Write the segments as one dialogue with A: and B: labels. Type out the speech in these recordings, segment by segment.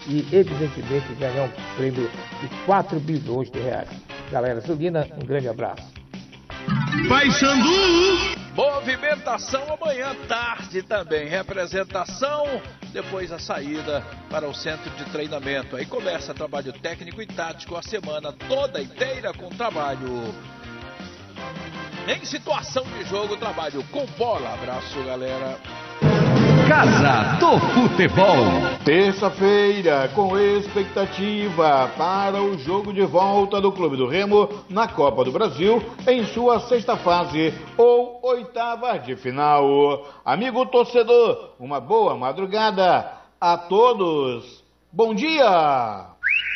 A: e evidentemente ganhar um prêmio de 4 bilhões de reais. Galera Sulina, um grande abraço.
B: Paysandu! Movimentação amanhã tarde também, representação, depois a saída para o centro de treinamento. Aí começa trabalho técnico e tático, a semana toda inteira com trabalho. Em situação de jogo, trabalho com bola. Abraço, galera.
C: Casa do Futebol.
D: Terça-feira, com expectativa para o jogo de volta do Clube do Remo na Copa do Brasil, em sua sexta fase ou oitava de final. Amigo torcedor, uma boa madrugada a todos. Bom dia!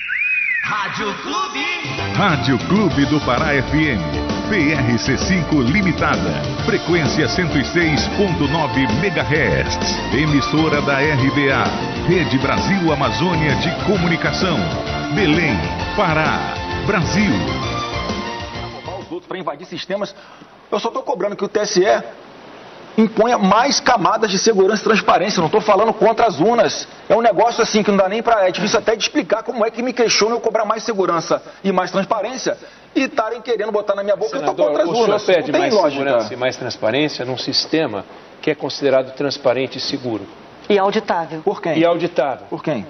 C: Rádio Clube do Pará FM. PRC5 Limitada, frequência 106.9 MHz, emissora da RBA, Rede Brasil Amazônia de Comunicação, Belém, Pará, Brasil.
E: Os outros para invadir sistemas, eu só estou cobrando que o TSE imponha mais camadas de segurança e transparência. Não estou falando contra as urnas. É um negócio assim que não dá nem para... É difícil até de explicar como é que me questiona eu cobrar mais segurança e mais transparência e estarem querendo botar na minha boca.
F: Senador,
E: eu estou contra as urnas.
F: O senhor pede mais segurança e mais transparência num sistema que é considerado transparente e seguro.
G: E auditável.
E: Por quem?
F: E auditável.
E: Por quem?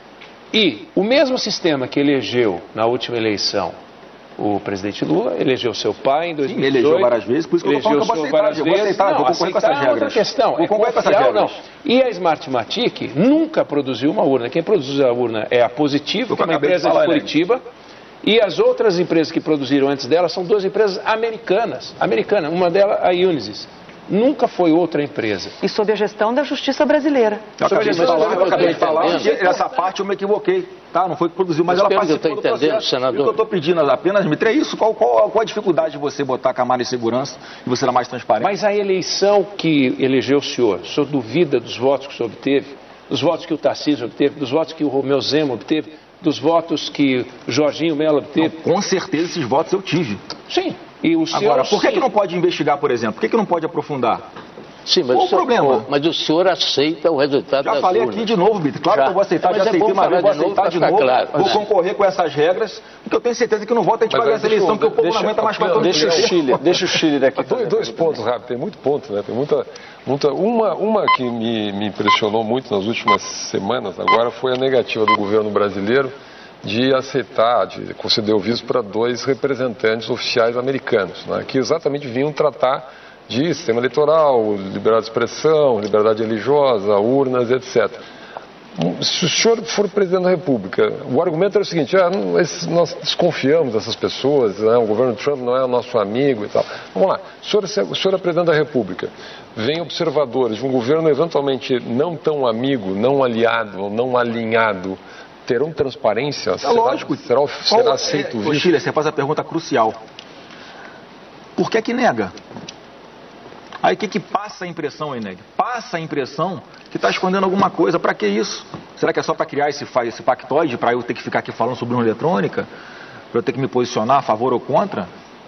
F: E o mesmo sistema que elegeu na última eleição o presidente Lula, elegeu seu pai em 2018.
E: Sim, elegeu várias vezes, por isso que eu vou falar que eu vou aceitar. Vou concorrer com essas regras.
F: Outra questão,
E: vou concorrer com essas regras.
F: Não. E a Smartmatic nunca produziu uma urna. Quem produz a urna é a Positivo, que é uma empresa de Curitiba. E as outras empresas que produziram antes dela são duas empresas americanas. Uma delas, a Unisys. Nunca foi outra empresa.
G: E sob a gestão da Justiça Brasileira.
E: Eu acabei de falar, essa parte eu me equivoquei. Tá? Não foi que produziu, mas ela participou do processo. Senador. O que eu estou pedindo apenas, Dmitry, é isso. Qual a dificuldade de você botar a camada de segurança e você ser mais transparente?
F: Mas a eleição que elegeu o senhor duvida dos votos que o senhor obteve, dos votos que o Tarcísio obteve, dos votos que o Romeu Zema obteve, dos votos que o Jorginho Mello obteve?
E: Não, com certeza esses votos eu tive.
F: Sim. E o senhor...
E: Agora, por que não pode investigar, por exemplo? Por que não pode aprofundar?
H: Sim, mas qual o problema? Mas o senhor aceita o resultado
E: Já falei aqui de novo, Vitor. Claro que eu vou aceitar, já aceitei uma vez, vou aceitar de novo.
H: Claro.
E: Vou concorrer com essas regras, porque eu tenho certeza que no voto a gente vai ganhar essa eleição, porque o povo não aguenta mais 4 anos.
F: Deixa o Chile daqui.
I: Dois pontos rápidos, tem muito ponto, né? Tem muita... Uma que me impressionou muito nas últimas semanas agora foi a negativa do governo brasileiro de aceitar, de conceder o visto para 2 representantes oficiais americanos, né, que exatamente vinham tratar de sistema eleitoral, liberdade de expressão, liberdade religiosa, urnas, etc. Se o senhor for presidente da República, o argumento era o seguinte: nós desconfiamos dessas pessoas, né, o governo Trump não é o nosso amigo e tal. Vamos lá, o senhor é presidente da República, vem observadores de um governo eventualmente não tão amigo, não aliado ou não alinhado, terão transparência?
E: É lógico.
I: Será aceito o visto?
E: Chile, você faz a pergunta crucial. Por que nega? Aí o que passa a impressão, aí, nega? Passa a impressão que está escondendo alguma coisa. Para que isso? Será que é só para criar esse factoide, para eu ter que ficar aqui falando sobre urna eletrônica? Para eu ter que me posicionar a favor ou contra?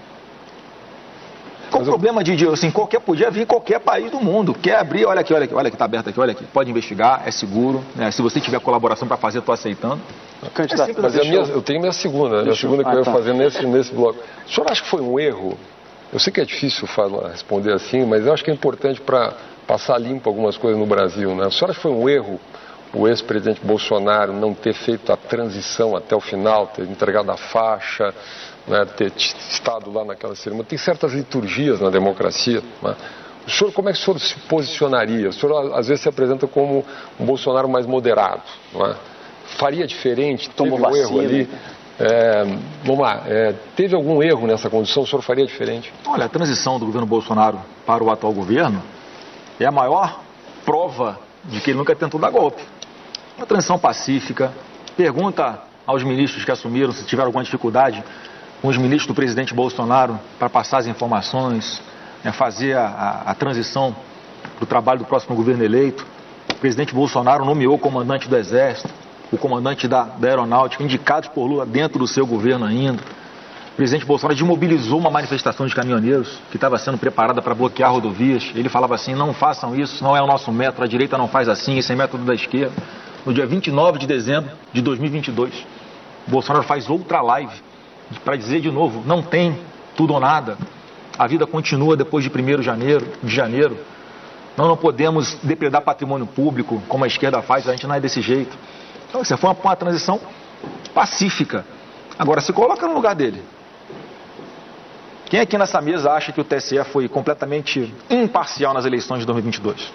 E: Qual o problema de assim, podia vir em qualquer país do mundo. Quer abrir, olha aqui, está aberto aqui, olha aqui. Pode investigar, é seguro, né? Se você tiver colaboração para fazer, eu estou aceitando.
I: Mas eu tenho minha segunda que eu ia fazer nesse bloco. O senhor acha que foi um erro? Eu sei que é difícil responder assim, mas eu acho que é importante para passar limpo algumas coisas no Brasil, né? O senhor acha que foi um erro o ex-presidente Bolsonaro não ter feito a transição até o final, ter entregado a faixa, né, ter estado lá naquela cerimônia? Tem certas liturgias na democracia, né? O senhor, como é que o senhor se posicionaria? O senhor às vezes se apresenta como um Bolsonaro mais moderado, não é? Faria diferente? Teve um erro ali? Vamos lá, teve algum erro nessa condição? O senhor faria diferente?
E: Olha, a transição do governo Bolsonaro para o atual governo é a maior prova de que ele nunca tentou dar golpe. Uma transição pacífica. Pergunta aos ministros que assumiram se tiveram alguma dificuldade com os ministros do presidente Bolsonaro para passar as informações, fazer a transição do trabalho do próximo governo eleito. O presidente Bolsonaro nomeou o comandante do Exército, o comandante da Aeronáutica, indicados por Lula dentro do seu governo ainda. O presidente Bolsonaro desmobilizou uma manifestação de caminhoneiros que estava sendo preparada para bloquear rodovias. Ele falava assim: não façam isso, não é o nosso método, a direita não faz assim, esse é método da esquerda. no dia 29 de dezembro de 2022. Bolsonaro faz outra live para dizer de novo, não tem tudo ou nada. A vida continua depois de 1º de janeiro. Nós não podemos depredar patrimônio público, como a esquerda faz, a gente não é desse jeito. Então, isso foi uma transição pacífica. Agora, se coloca no lugar dele. Quem aqui nessa mesa acha que o TSE foi completamente imparcial nas eleições de 2022?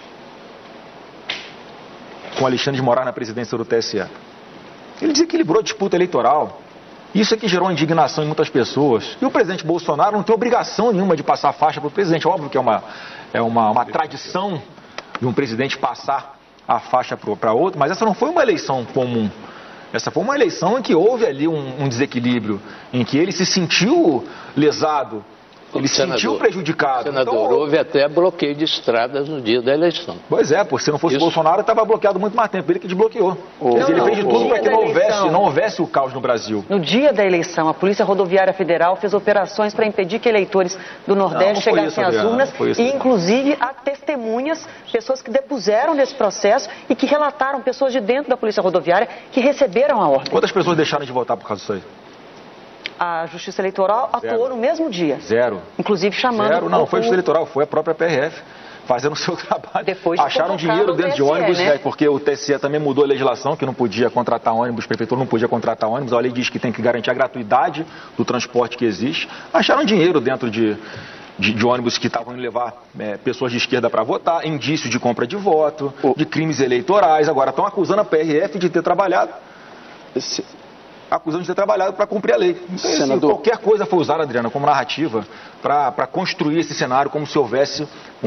E: Com Alexandre de Moraes na presidência do TSE. Ele desequilibrou a disputa eleitoral. Isso é que gerou indignação em muitas pessoas. E o presidente Bolsonaro não tem obrigação nenhuma de passar a faixa para o presidente. Óbvio que é uma tradição de um presidente passar a faixa para outro, mas essa não foi uma eleição comum. Essa foi uma eleição em que houve ali um desequilíbrio, em que ele se sentiu lesado, ele se sentiu prejudicado.
H: Senador, então, houve até bloqueio de estradas no dia da eleição.
E: Pois é, se não fosse Bolsonaro, estava bloqueado muito mais tempo. Ele que desbloqueou. Ele fez de tudo para que não houvesse o caos no Brasil.
G: No dia da eleição, a Polícia Rodoviária Federal fez operações para impedir que eleitores do Nordeste chegassem às urnas. E, inclusive, há testemunhas, pessoas que depuseram nesse processo e que relataram, pessoas de dentro da Polícia Rodoviária, que receberam a ordem.
E: Quantas pessoas deixaram de votar por causa disso aí?
G: A Justiça Eleitoral atuou no mesmo dia.
E: Zero.
G: Inclusive chamando...
E: Zero, não foi a Justiça Eleitoral, foi a própria PRF fazendo o seu trabalho. Depois de acharam dinheiro dentro de ônibus, né? Porque o TSE também mudou a legislação, que não podia contratar ônibus, a prefeitura não podia contratar ônibus, a lei diz que tem que garantir a gratuidade do transporte que existe. Acharam dinheiro dentro de ônibus que estavam indo levar pessoas de esquerda para votar, indícios de compra de voto, de crimes eleitorais. Agora estão acusando a PRF de ter trabalhado... acusando de ter trabalhado para cumprir a lei. Então, qualquer coisa foi usada, Adriana, como narrativa para construir esse cenário como se houvesse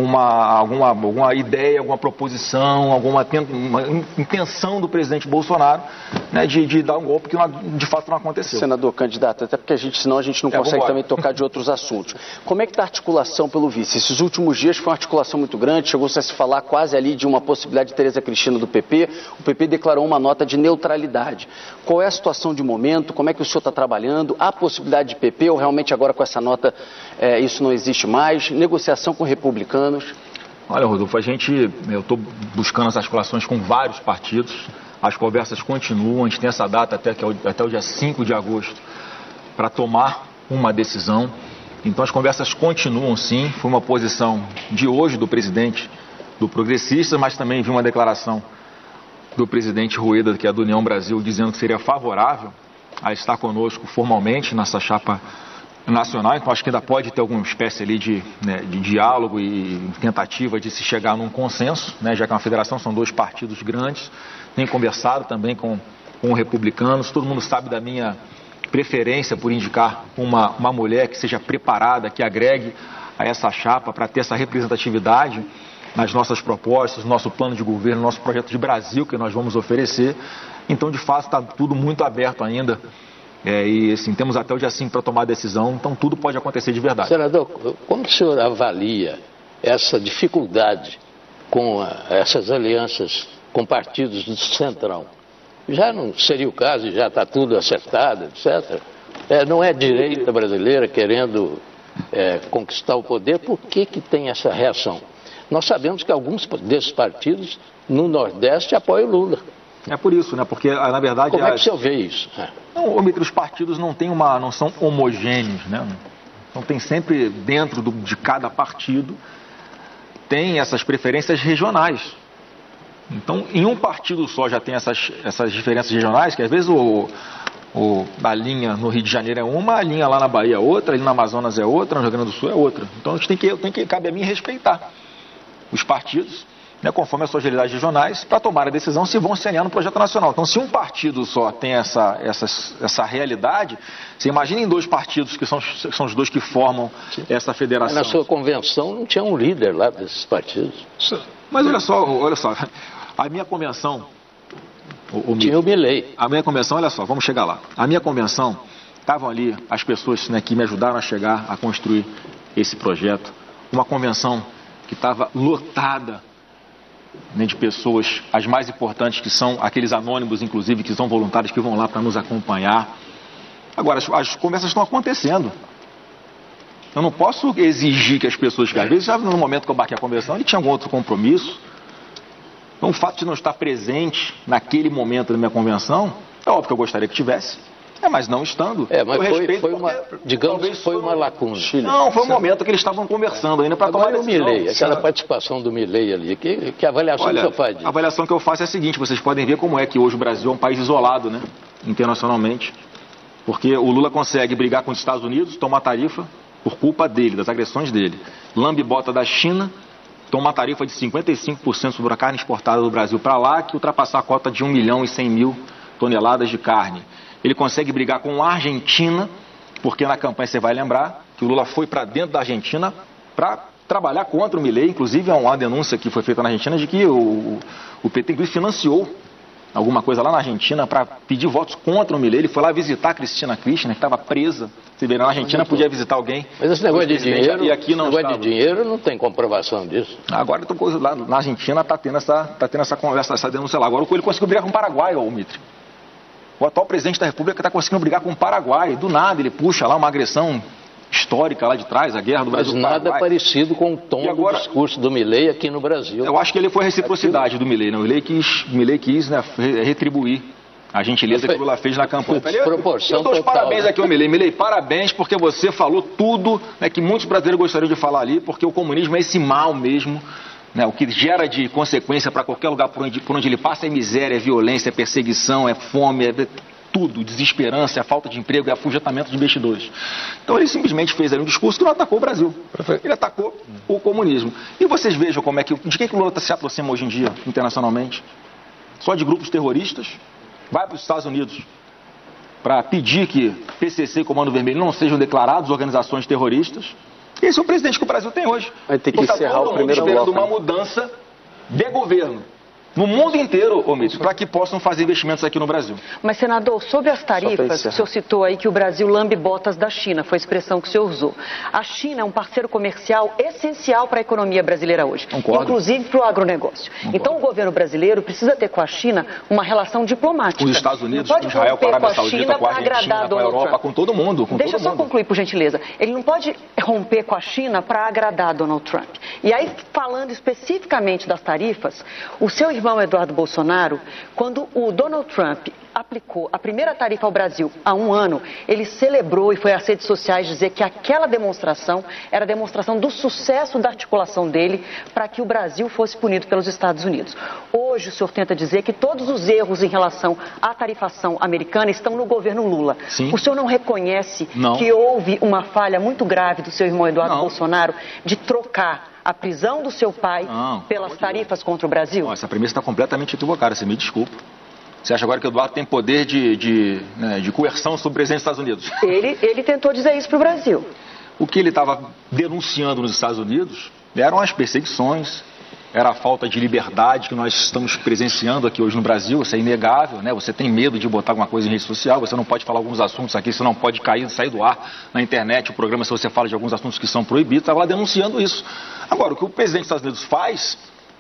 E: alguma ideia, alguma proposição, uma intenção do presidente Bolsonaro, né, de dar um golpe que de fato não aconteceu.
J: Senador, candidato, até porque senão a gente não consegue também tocar de outros assuntos. Como é que está a articulação pelo vice? Esses últimos dias foi uma articulação muito grande, chegou-se a se falar quase ali de uma possibilidade de Tereza Cristina do PP. O PP declarou uma nota de neutralidade. Qual é a situação de momento? Como é que o senhor está trabalhando? Há possibilidade de PP ou realmente agora com essa nota isso não existe mais? Negociação com republicanos?
E: Olha, Rodolfo, eu estou buscando as articulações com vários partidos, as conversas continuam, a gente tem essa data até o dia 5 de agosto para tomar uma decisão, então as conversas continuam sim, foi uma posição de hoje do presidente do Progressista, mas também vi uma declaração do presidente Rueda, que é do União Brasil, dizendo que seria favorável a estar conosco formalmente nessa chapa nacional, então acho que ainda pode ter alguma espécie ali de diálogo e tentativa de se chegar num consenso, né, já que é uma federação, são dois partidos grandes, tem conversado também com republicanos, todo mundo sabe da minha preferência por indicar uma mulher que seja preparada, que agregue a essa chapa para ter essa representatividade nas nossas propostas, no nosso plano de governo, no nosso projeto de Brasil que nós vamos oferecer. Então, de fato, está tudo muito aberto ainda. E assim, temos até o dia 5 para tomar a decisão, então tudo pode acontecer de verdade.
H: Senador, como o senhor avalia essa dificuldade com essas alianças com partidos do Centrão? Já não seria o caso, já está tudo acertado, etc. Não é direita brasileira querendo conquistar o poder, por que tem essa reação? Nós sabemos que alguns desses partidos no Nordeste apoiam o Lula.
E: É por isso, né? Porque, na verdade...
H: Como é que o senhor vê isso?
E: Não, os partidos não são homogêneos, né? Então tem sempre, dentro de cada partido, tem essas preferências regionais. Então, em um partido só já tem essas diferenças regionais, que às vezes a linha no Rio de Janeiro é uma, a linha lá na Bahia é outra, ali no Amazonas é outra, no Rio Grande do Sul é outra. Então, a gente cabe a mim respeitar os partidos, né, conforme as suas realidades regionais, para tomar a decisão se vão se alinhar no projeto nacional. Então, se um partido só tem essa realidade, você imagina em dois partidos que são os dois que formam essa federação.
H: Mas na sua convenção não tinha um líder lá desses partidos.
E: Mas olha só, a minha convenção...
H: Tinha o Milei.
E: A minha convenção, olha só, vamos chegar lá. A minha convenção, estavam ali as pessoas, né, que me ajudaram a chegar, a construir esse projeto. Uma convenção que estava lotada, né, de pessoas, as mais importantes, que são aqueles anônimos, inclusive, que são voluntários, que vão lá para nos acompanhar. Agora, as conversas estão acontecendo. Eu não posso exigir que as pessoas, às vezes, já no momento que eu marquei a convenção, ele tinha algum outro compromisso. Então, o fato de não estar presente naquele momento da minha convenção, é óbvio que eu gostaria que tivesse. Mas não estando.
H: Mas foi uma, digamos que foi uma lacuna.
E: Não, foi um momento que eles estavam conversando ainda para tomar a decisão.
H: Milley, aquela participação do Milley ali, que avaliação que você faz disso?
E: A avaliação que eu faço é a seguinte, vocês podem ver como é que hoje o Brasil é um país isolado, né, internacionalmente, porque o Lula consegue brigar com os Estados Unidos, tomar tarifa por culpa dele, das agressões dele. Lambe-bota da China, toma uma tarifa de 55% sobre a carne exportada do Brasil para lá, que ultrapassar a cota de 1.100.000 toneladas de carne. Ele consegue brigar com a Argentina, porque na campanha você vai lembrar que o Lula foi para dentro da Argentina para trabalhar contra o Milei. Inclusive, há uma denúncia que foi feita na Argentina de que o PT inclusive financiou alguma coisa lá na Argentina para pedir votos contra o Milei. Ele foi lá visitar a Cristina Kirchner, que estava presa. Você vê, na Argentina podia visitar alguém.
H: Mas esse negócio de dinheiro,
E: e aqui não
H: de dinheiro não tem comprovação disso.
E: Agora, lá na Argentina está tendo essa conversa, essa denúncia lá. Agora o Coelho conseguiu brigar com o Paraguai, ô Mitre. O atual presidente da República está conseguindo brigar com o Paraguai. Do nada, ele puxa lá uma agressão histórica lá de trás, a guerra do Brasil.
H: Mas nada parecido com o tom do discurso do Milei aqui no Brasil.
E: Eu acho que ele foi a reciprocidade do Milei. Né? O Milei quis né, retribuir a gentileza que o Lula fez na campanha.
H: Proporção
E: eu dou os
H: total,
E: parabéns aqui ao Milei. Milei, parabéns, porque você falou tudo né, que muitos brasileiros gostariam de falar ali, porque o comunismo é esse mal mesmo. Né, o que gera de consequência para qualquer lugar por onde ele passa é miséria, é violência, é perseguição, é fome, é tudo, desesperança, é falta de emprego, é afugentamento de investidores. Então ele simplesmente fez ali um discurso que não atacou o Brasil. Ele atacou o comunismo. E vocês vejam como é que, de que o Lula se aproxima hoje em dia, internacionalmente? Só de grupos terroristas. Vai para os Estados Unidos para pedir que PCC e Comando Vermelho não sejam declarados organizações terroristas. Esse é o presidente que o Brasil tem hoje.
J: Vai ter que encerrar o primeiro bloco.
E: Uma mudança de governo no mundo inteiro, para que possam fazer investimentos aqui no Brasil.
G: Mas, senador, sobre as tarifas, o senhor citou aí que o Brasil lambe botas da China, foi a expressão que o senhor usou. A China é um parceiro comercial essencial para a economia brasileira hoje, inclusive para o agronegócio. Então, o governo brasileiro precisa ter com a China uma relação diplomática.
E: Com os Estados Unidos, com Israel, com a Arábia Saudita, com a Argentina, com a Europa, com todo mundo.
G: Deixa eu só concluir, por gentileza. Ele não pode romper com a China para agradar Donald Trump. E aí, falando especificamente das tarifas, o seu irmão Eduardo Bolsonaro, quando o Donald Trump aplicou a primeira tarifa ao Brasil há um ano, ele celebrou e foi às redes sociais dizer que aquela demonstração era a demonstração do sucesso da articulação dele para que o Brasil fosse punido pelos Estados Unidos. Hoje o senhor tenta dizer que todos os erros em relação à tarifação americana estão no governo Lula.
E: Sim.
G: O senhor não reconhece que houve uma falha muito grave do seu irmão Eduardo Bolsonaro de trocar a prisão do seu pai pelas tarifas contra o Brasil?
E: Essa premissa está completamente equivocada, você me desculpa. Você acha agora que o Eduardo tem poder de coerção sobre o presidente dos Estados Unidos?
G: Ele tentou dizer isso para o Brasil.
E: O que ele estava denunciando nos Estados Unidos eram as perseguições, era a falta de liberdade que nós estamos presenciando aqui hoje no Brasil. Isso é inegável, né? Você tem medo de botar alguma coisa em rede social, você não pode falar alguns assuntos aqui, você não pode sair do ar na internet, o programa, se você fala de alguns assuntos que são proibidos, estava lá denunciando isso. Agora, o que o presidente dos Estados Unidos faz,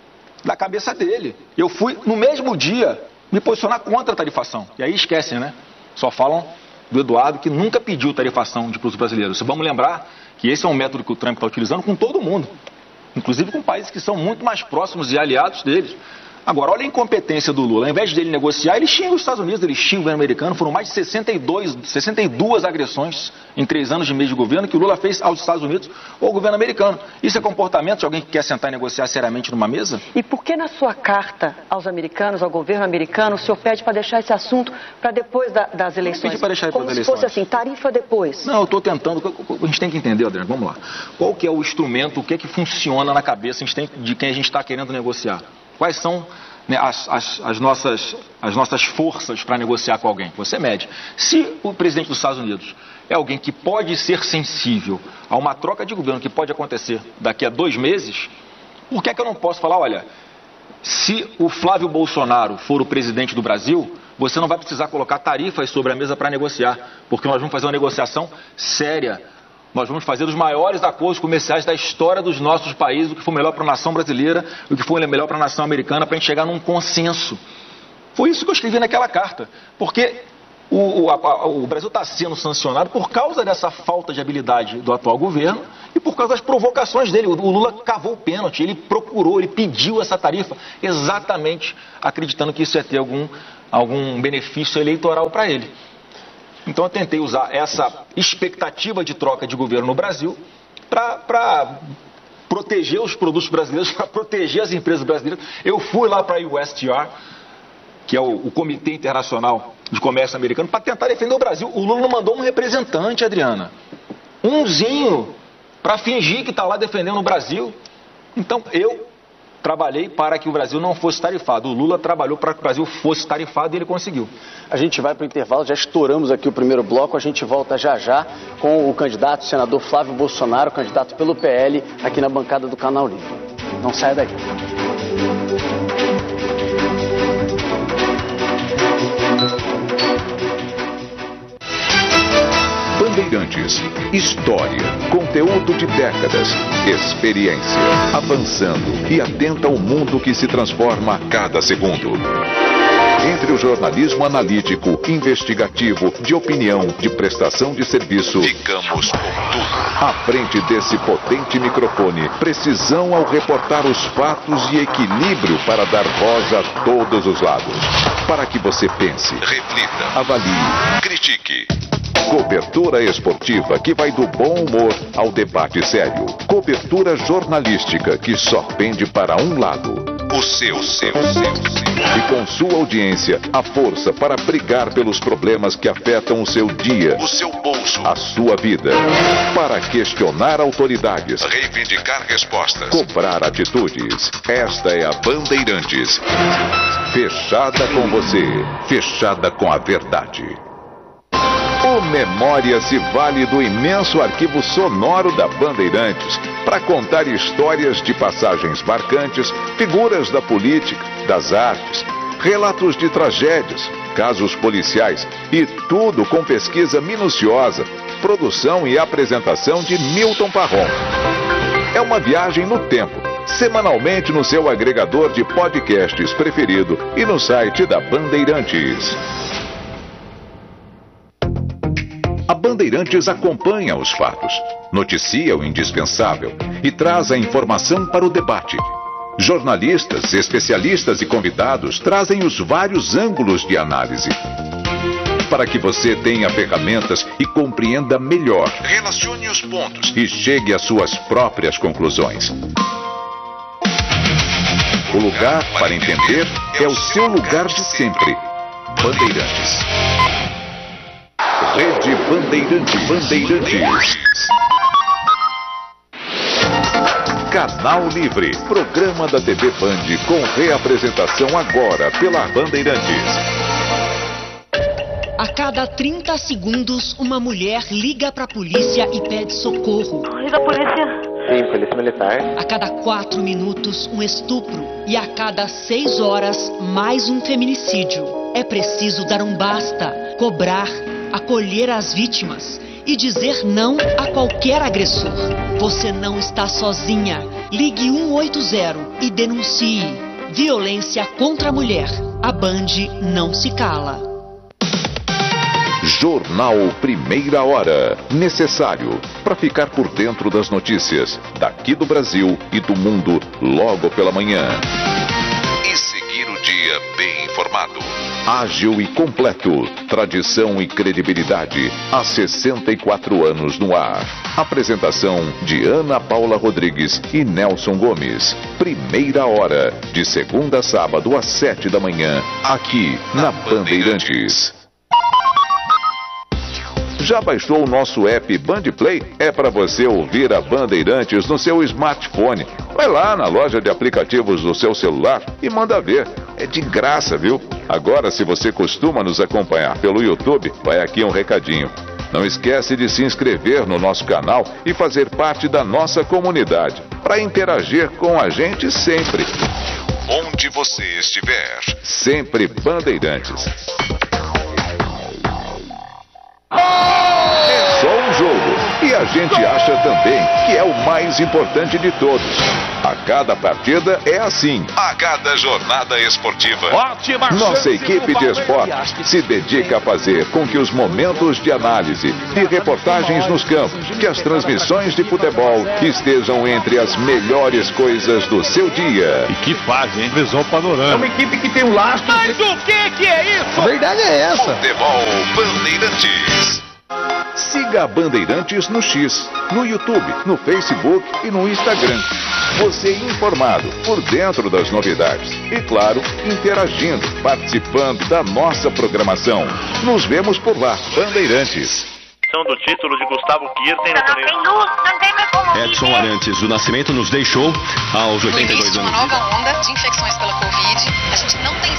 E: da cabeça dele. Eu fui, no mesmo dia, me posicionar contra a tarifação. E aí esquecem, né? Só falam do Eduardo, que nunca pediu tarifação para os brasileiros. Vamos lembrar que esse é um método que o Trump está utilizando com todo mundo. Inclusive com países que são muito mais próximos e aliados deles. Agora, olha a incompetência do Lula. Ao invés dele negociar, ele xinga os Estados Unidos, ele xinga o governo americano. Foram mais de 62 agressões em 3 anos de mês de governo que o Lula fez aos Estados Unidos ou ao governo americano. Isso é comportamento de alguém que quer sentar e negociar seriamente numa mesa?
G: E por que na sua carta aos americanos, ao governo americano, o senhor pede para deixar esse assunto para depois das eleições?
E: Não pedi para deixar
G: como se fosse assim, tarifa depois.
E: Não, eu estou tentando. A gente tem que entender, Adriano, vamos lá. Qual que é o instrumento, o que é que funciona na cabeça de quem a gente está querendo negociar? Quais são, né, as nossas forças para negociar com alguém? Você mede. Se o presidente dos Estados Unidos é alguém que pode ser sensível a uma troca de governo que pode acontecer daqui a 2 meses, por que é que eu não posso falar, olha, se o Flávio Bolsonaro for o presidente do Brasil, você não vai precisar colocar tarifas sobre a mesa para negociar, porque nós vamos fazer uma negociação séria. Nós vamos fazer os maiores acordos comerciais da história dos nossos países, o que for melhor para a nação brasileira, o que for melhor para a nação americana, para a gente chegar num consenso. Foi isso que eu escrevi naquela carta. Porque o Brasil está sendo sancionado por causa dessa falta de habilidade do atual governo e por causa das provocações dele. O Lula cavou o pênalti, ele procurou, ele pediu essa tarifa exatamente acreditando que isso ia ter algum benefício eleitoral para ele. Então eu tentei usar essa expectativa de troca de governo no Brasil para proteger os produtos brasileiros, para proteger as empresas brasileiras. Eu fui lá para a USTR, que é o Comitê Internacional de Comércio Americano, para tentar defender o Brasil. O Lula não mandou um representante, Adriana. Umzinho, para fingir que está lá defendendo o Brasil. Então, eu trabalhei para que o Brasil não fosse tarifado. O Lula trabalhou para que o Brasil fosse tarifado e ele conseguiu.
J: A gente vai para o intervalo, já estouramos aqui o primeiro bloco, a gente volta já já com o candidato, o senador Flávio Bolsonaro, candidato pelo PL, aqui na bancada do Canal Livre. Não saia daí.
C: Bandeirantes, história, conteúdo de décadas, experiência, avançando e atenta ao mundo que se transforma a cada segundo. Entre o jornalismo analítico, investigativo, de opinião, de prestação de serviço, ficamos com tudo. À frente desse potente microfone, precisão ao reportar os fatos e equilíbrio para dar voz a todos os lados. Para que você pense, reflita, avalie, critique. Cobertura esportiva que vai do bom humor ao debate sério. Cobertura jornalística que só pende para um lado. O seu. E com sua audiência, a força para brigar pelos problemas que afetam o seu dia, o seu bolso, a sua vida. Para questionar autoridades, reivindicar respostas, cobrar atitudes. Esta é a Bandeirantes. Fechada com você, fechada com a verdade. O Memória se vale do imenso arquivo sonoro da Bandeirantes para contar histórias de passagens marcantes, figuras da política, das artes, relatos de tragédias, casos policiais e tudo com pesquisa minuciosa, produção e apresentação de Milton Parron. É uma viagem no tempo, semanalmente no seu agregador de podcasts preferido e no site da Bandeirantes. A Bandeirantes acompanha os fatos, noticia o indispensável e traz a informação para o debate. Jornalistas, especialistas e convidados trazem os vários ângulos de análise. Para que você tenha ferramentas e compreenda melhor, relacione os pontos e chegue às suas próprias conclusões. O lugar para entender é o seu lugar de sempre. Bandeirantes. Rede Bandeirantes. Canal Livre, programa da TV Band com reapresentação agora pela Bandeirantes.
K: A cada 30 segundos, uma mulher liga para a polícia e pede socorro.
L: Liga a polícia. Sim, polícia militar.
K: A cada 4 minutos, um estupro. E a cada 6 horas, mais um feminicídio. É preciso dar um basta, cobrar, acolher as vítimas e dizer não a qualquer agressor. Você não está sozinha. Ligue 180 e denuncie. Violência contra a mulher. A Band não se cala.
C: Jornal Primeira Hora. Necessário para ficar por dentro das notícias daqui do Brasil e do mundo logo pela manhã. E seguir o dia bem informado. Ágil e completo. Tradição e credibilidade. Há 64 anos no ar. Apresentação de Ana Paula Rodrigues e Nelson Gomes. Primeira Hora. De segunda a sábado às 7 da manhã. Aqui na Bandeirantes. Já baixou o nosso app Bandplay? É para você ouvir a Bandeirantes no seu smartphone. Vai lá na loja de aplicativos do seu celular e manda ver. É de graça, viu? Agora, se você costuma nos acompanhar pelo YouTube, vai aqui um recadinho. Não esquece de se inscrever no nosso canal e fazer parte da nossa comunidade, para interagir com a gente sempre. Onde você estiver, sempre Bandeirantes. É só um jogo e a a gente acha também que é o mais importante de todos. A cada partida é assim. A cada jornada esportiva. Nossa equipe de esportes se dedica a fazer com que os momentos de análise, de reportagens nos campos, que as transmissões de futebol estejam entre as melhores coisas do seu dia.
M: E que fase, hein? Visão panorâmica.
C: É uma equipe que tem um lastro.
B: Mas o que é isso?
C: A verdade é essa. Futebol Bandeirantes. Siga a Bandeirantes no X, no YouTube, no Facebook e no Instagram. Você informado, por dentro das novidades. E claro, interagindo, participando da nossa programação. Nos vemos por lá, Bandeirantes.
L: Do título de Gustavo Kirten no torneio.
M: Edson Arantes do Nascimento nos deixou aos 82 anos.
N: Uma nova onda de infecções pela Covid. A gente não tem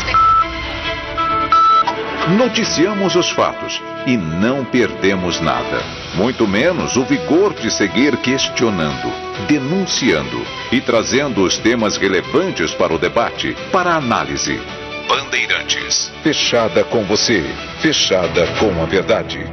C: Noticiamos os fatos e não perdemos nada. Muito menos o vigor de seguir questionando, denunciando e trazendo os temas relevantes para o debate, para a análise. Bandeirantes. Fechada com você. Fechada com a verdade.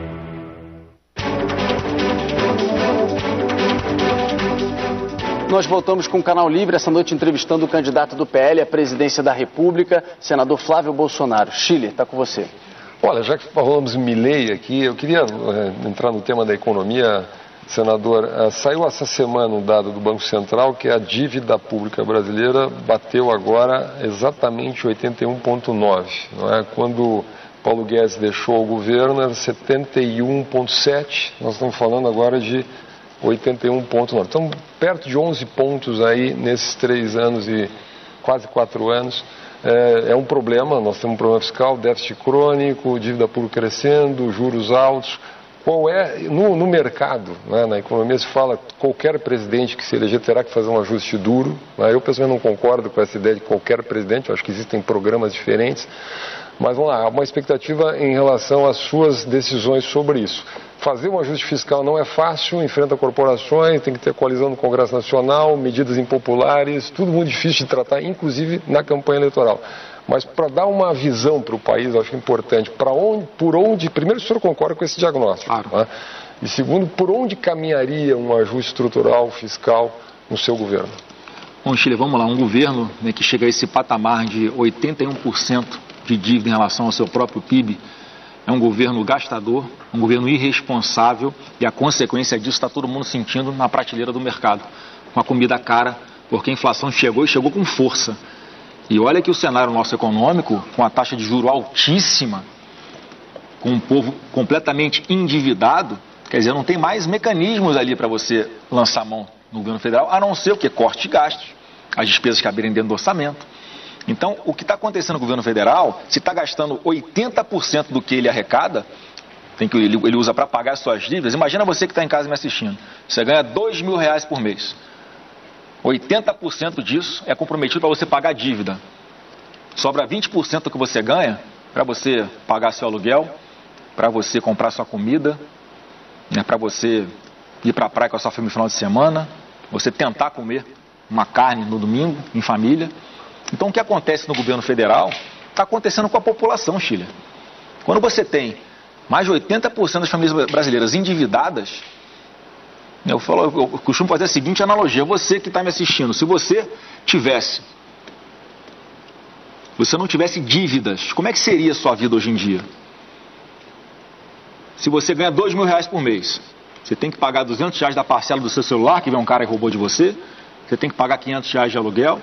J: Nós voltamos com o Canal Livre, essa noite entrevistando o candidato do PL à presidência da República, senador Flávio Bolsonaro. Chile, está com você.
I: Olha, já que falamos em Milei aqui, eu queria entrar no tema da economia, senador. Saiu essa semana um dado do Banco Central que a dívida pública brasileira bateu agora exatamente 81,9. Não é? Quando Paulo Guedes deixou o governo era 71,7, nós estamos falando agora de 81,9. Então, perto de 11 pontos aí nesses 3 anos e quase 4 anos. É um problema, nós temos um problema fiscal, déficit crônico, dívida pública crescendo, juros altos. Qual é, no mercado, né, na economia se fala que qualquer presidente que se eleger terá que fazer um ajuste duro. Né? Eu pessoalmente não concordo com essa ideia de qualquer presidente, eu acho que existem programas diferentes. Mas vamos lá, há uma expectativa em relação às suas decisões sobre isso. Fazer um ajuste fiscal não é fácil, enfrenta corporações, tem que ter coalizão no Congresso Nacional, medidas impopulares, tudo muito difícil de tratar, inclusive na campanha eleitoral. Mas para dar uma visão para o país, eu acho importante, por onde, primeiro o senhor concorda com esse diagnóstico, claro. Né? E segundo, por onde caminharia um ajuste estrutural, fiscal no seu governo?
E: Bom, Chile, vamos lá, um governo, né, que chega a esse patamar de 81% de dívida em relação ao seu próprio PIB, é um governo gastador, um governo irresponsável e a consequência disso está todo mundo sentindo na prateleira do mercado, com a comida cara, porque a inflação chegou e chegou com força. E olha que o cenário nosso econômico, com a taxa de juros altíssima, com um povo completamente endividado, quer dizer, não tem mais mecanismos ali para você lançar mão no governo federal, a não ser o que? Corte de gastos, as despesas caberem dentro do orçamento. Então, o que está acontecendo no governo federal, se está gastando 80% do que ele arrecada, ele usa para pagar as suas dívidas, imagina você que está em casa me assistindo, você ganha R$2.000 por mês. 80% disso é comprometido para você pagar a dívida. Sobra 20% do que você ganha para você pagar seu aluguel, para você comprar sua comida, né, para você ir para a praia com a sua família no final de semana, você tentar comer uma carne no domingo, em família. Então, o que acontece no governo federal está acontecendo com a população, Chile. Quando você tem mais de 80% das famílias brasileiras endividadas, eu costumo fazer a seguinte analogia. Você que está me assistindo, se você não tivesse dívidas, como é que seria a sua vida hoje em dia? Se você ganha R$2.000 por mês, você tem que pagar R$200 da parcela do seu celular, que vem um cara e roubou de você, você tem que pagar R$500 de aluguel,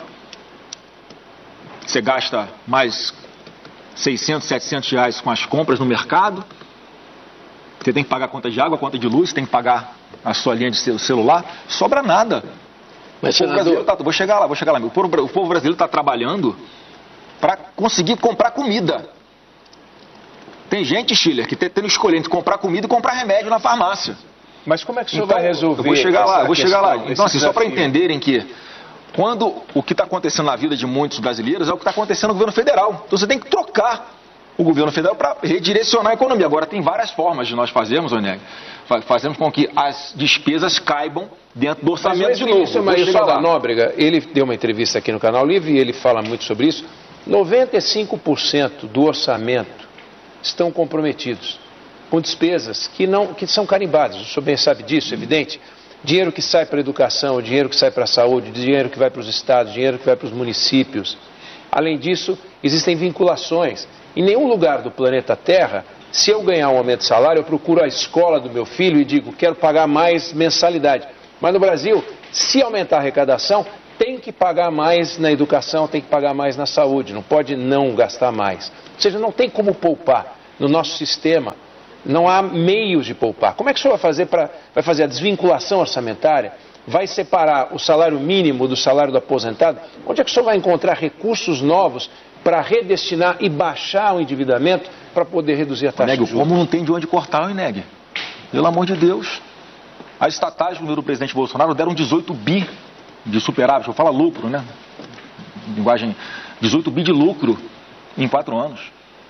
E: você gasta mais R$600, R$700 com as compras no mercado, você tem que pagar a conta de água, a conta de luz, você tem que pagar a sua linha de celular, sobra nada. Mas, senador... Vou chegar lá. O povo brasileiro está trabalhando para conseguir comprar comida. Tem gente, Schiller, que está tendo que escolher entre comprar comida e comprar remédio na farmácia.
F: Mas como é que o senhor vai resolver?
E: Eu vou chegar lá. Então, assim, só para entenderem que quando o que está acontecendo na vida de muitos brasileiros é o que está acontecendo no governo federal. Então você tem que trocar o governo federal para redirecionar a economia. Agora tem várias formas de nós fazermos, Oneg. Fazemos com que as despesas caibam dentro do orçamento de novo.
F: O ministro da Nóbrega, ele deu uma entrevista aqui no Canal Livre e ele fala muito sobre isso. 95% do orçamento estão comprometidos. com despesas que são carimbadas. O senhor bem sabe disso, é evidente. Dinheiro que sai para a educação, dinheiro que sai para a saúde, dinheiro que vai para os estados, dinheiro que vai para os municípios. Além disso, existem vinculações. Em nenhum lugar do planeta Terra, se eu ganhar um aumento de salário, eu procuro a escola do meu filho e digo, quero pagar mais mensalidade. Mas no Brasil, se aumentar a arrecadação, tem que pagar mais na educação, tem que pagar mais na saúde, não pode não gastar mais. Ou seja, não tem como poupar no nosso sistema. Não há meios de poupar. Como é que o senhor vai fazer a desvinculação orçamentária? Vai separar o salário mínimo do salário do aposentado? Onde é que o senhor vai encontrar recursos novos para redestinar e baixar o endividamento para poder reduzir a taxa de juros?
E: Como não tem de onde cortar o INEG? Pelo amor de Deus. As estatais do governo do presidente Bolsonaro deram 18 bi de superávit. Eu falo lucro, né? Linguagem 18 bi de lucro em 4 anos.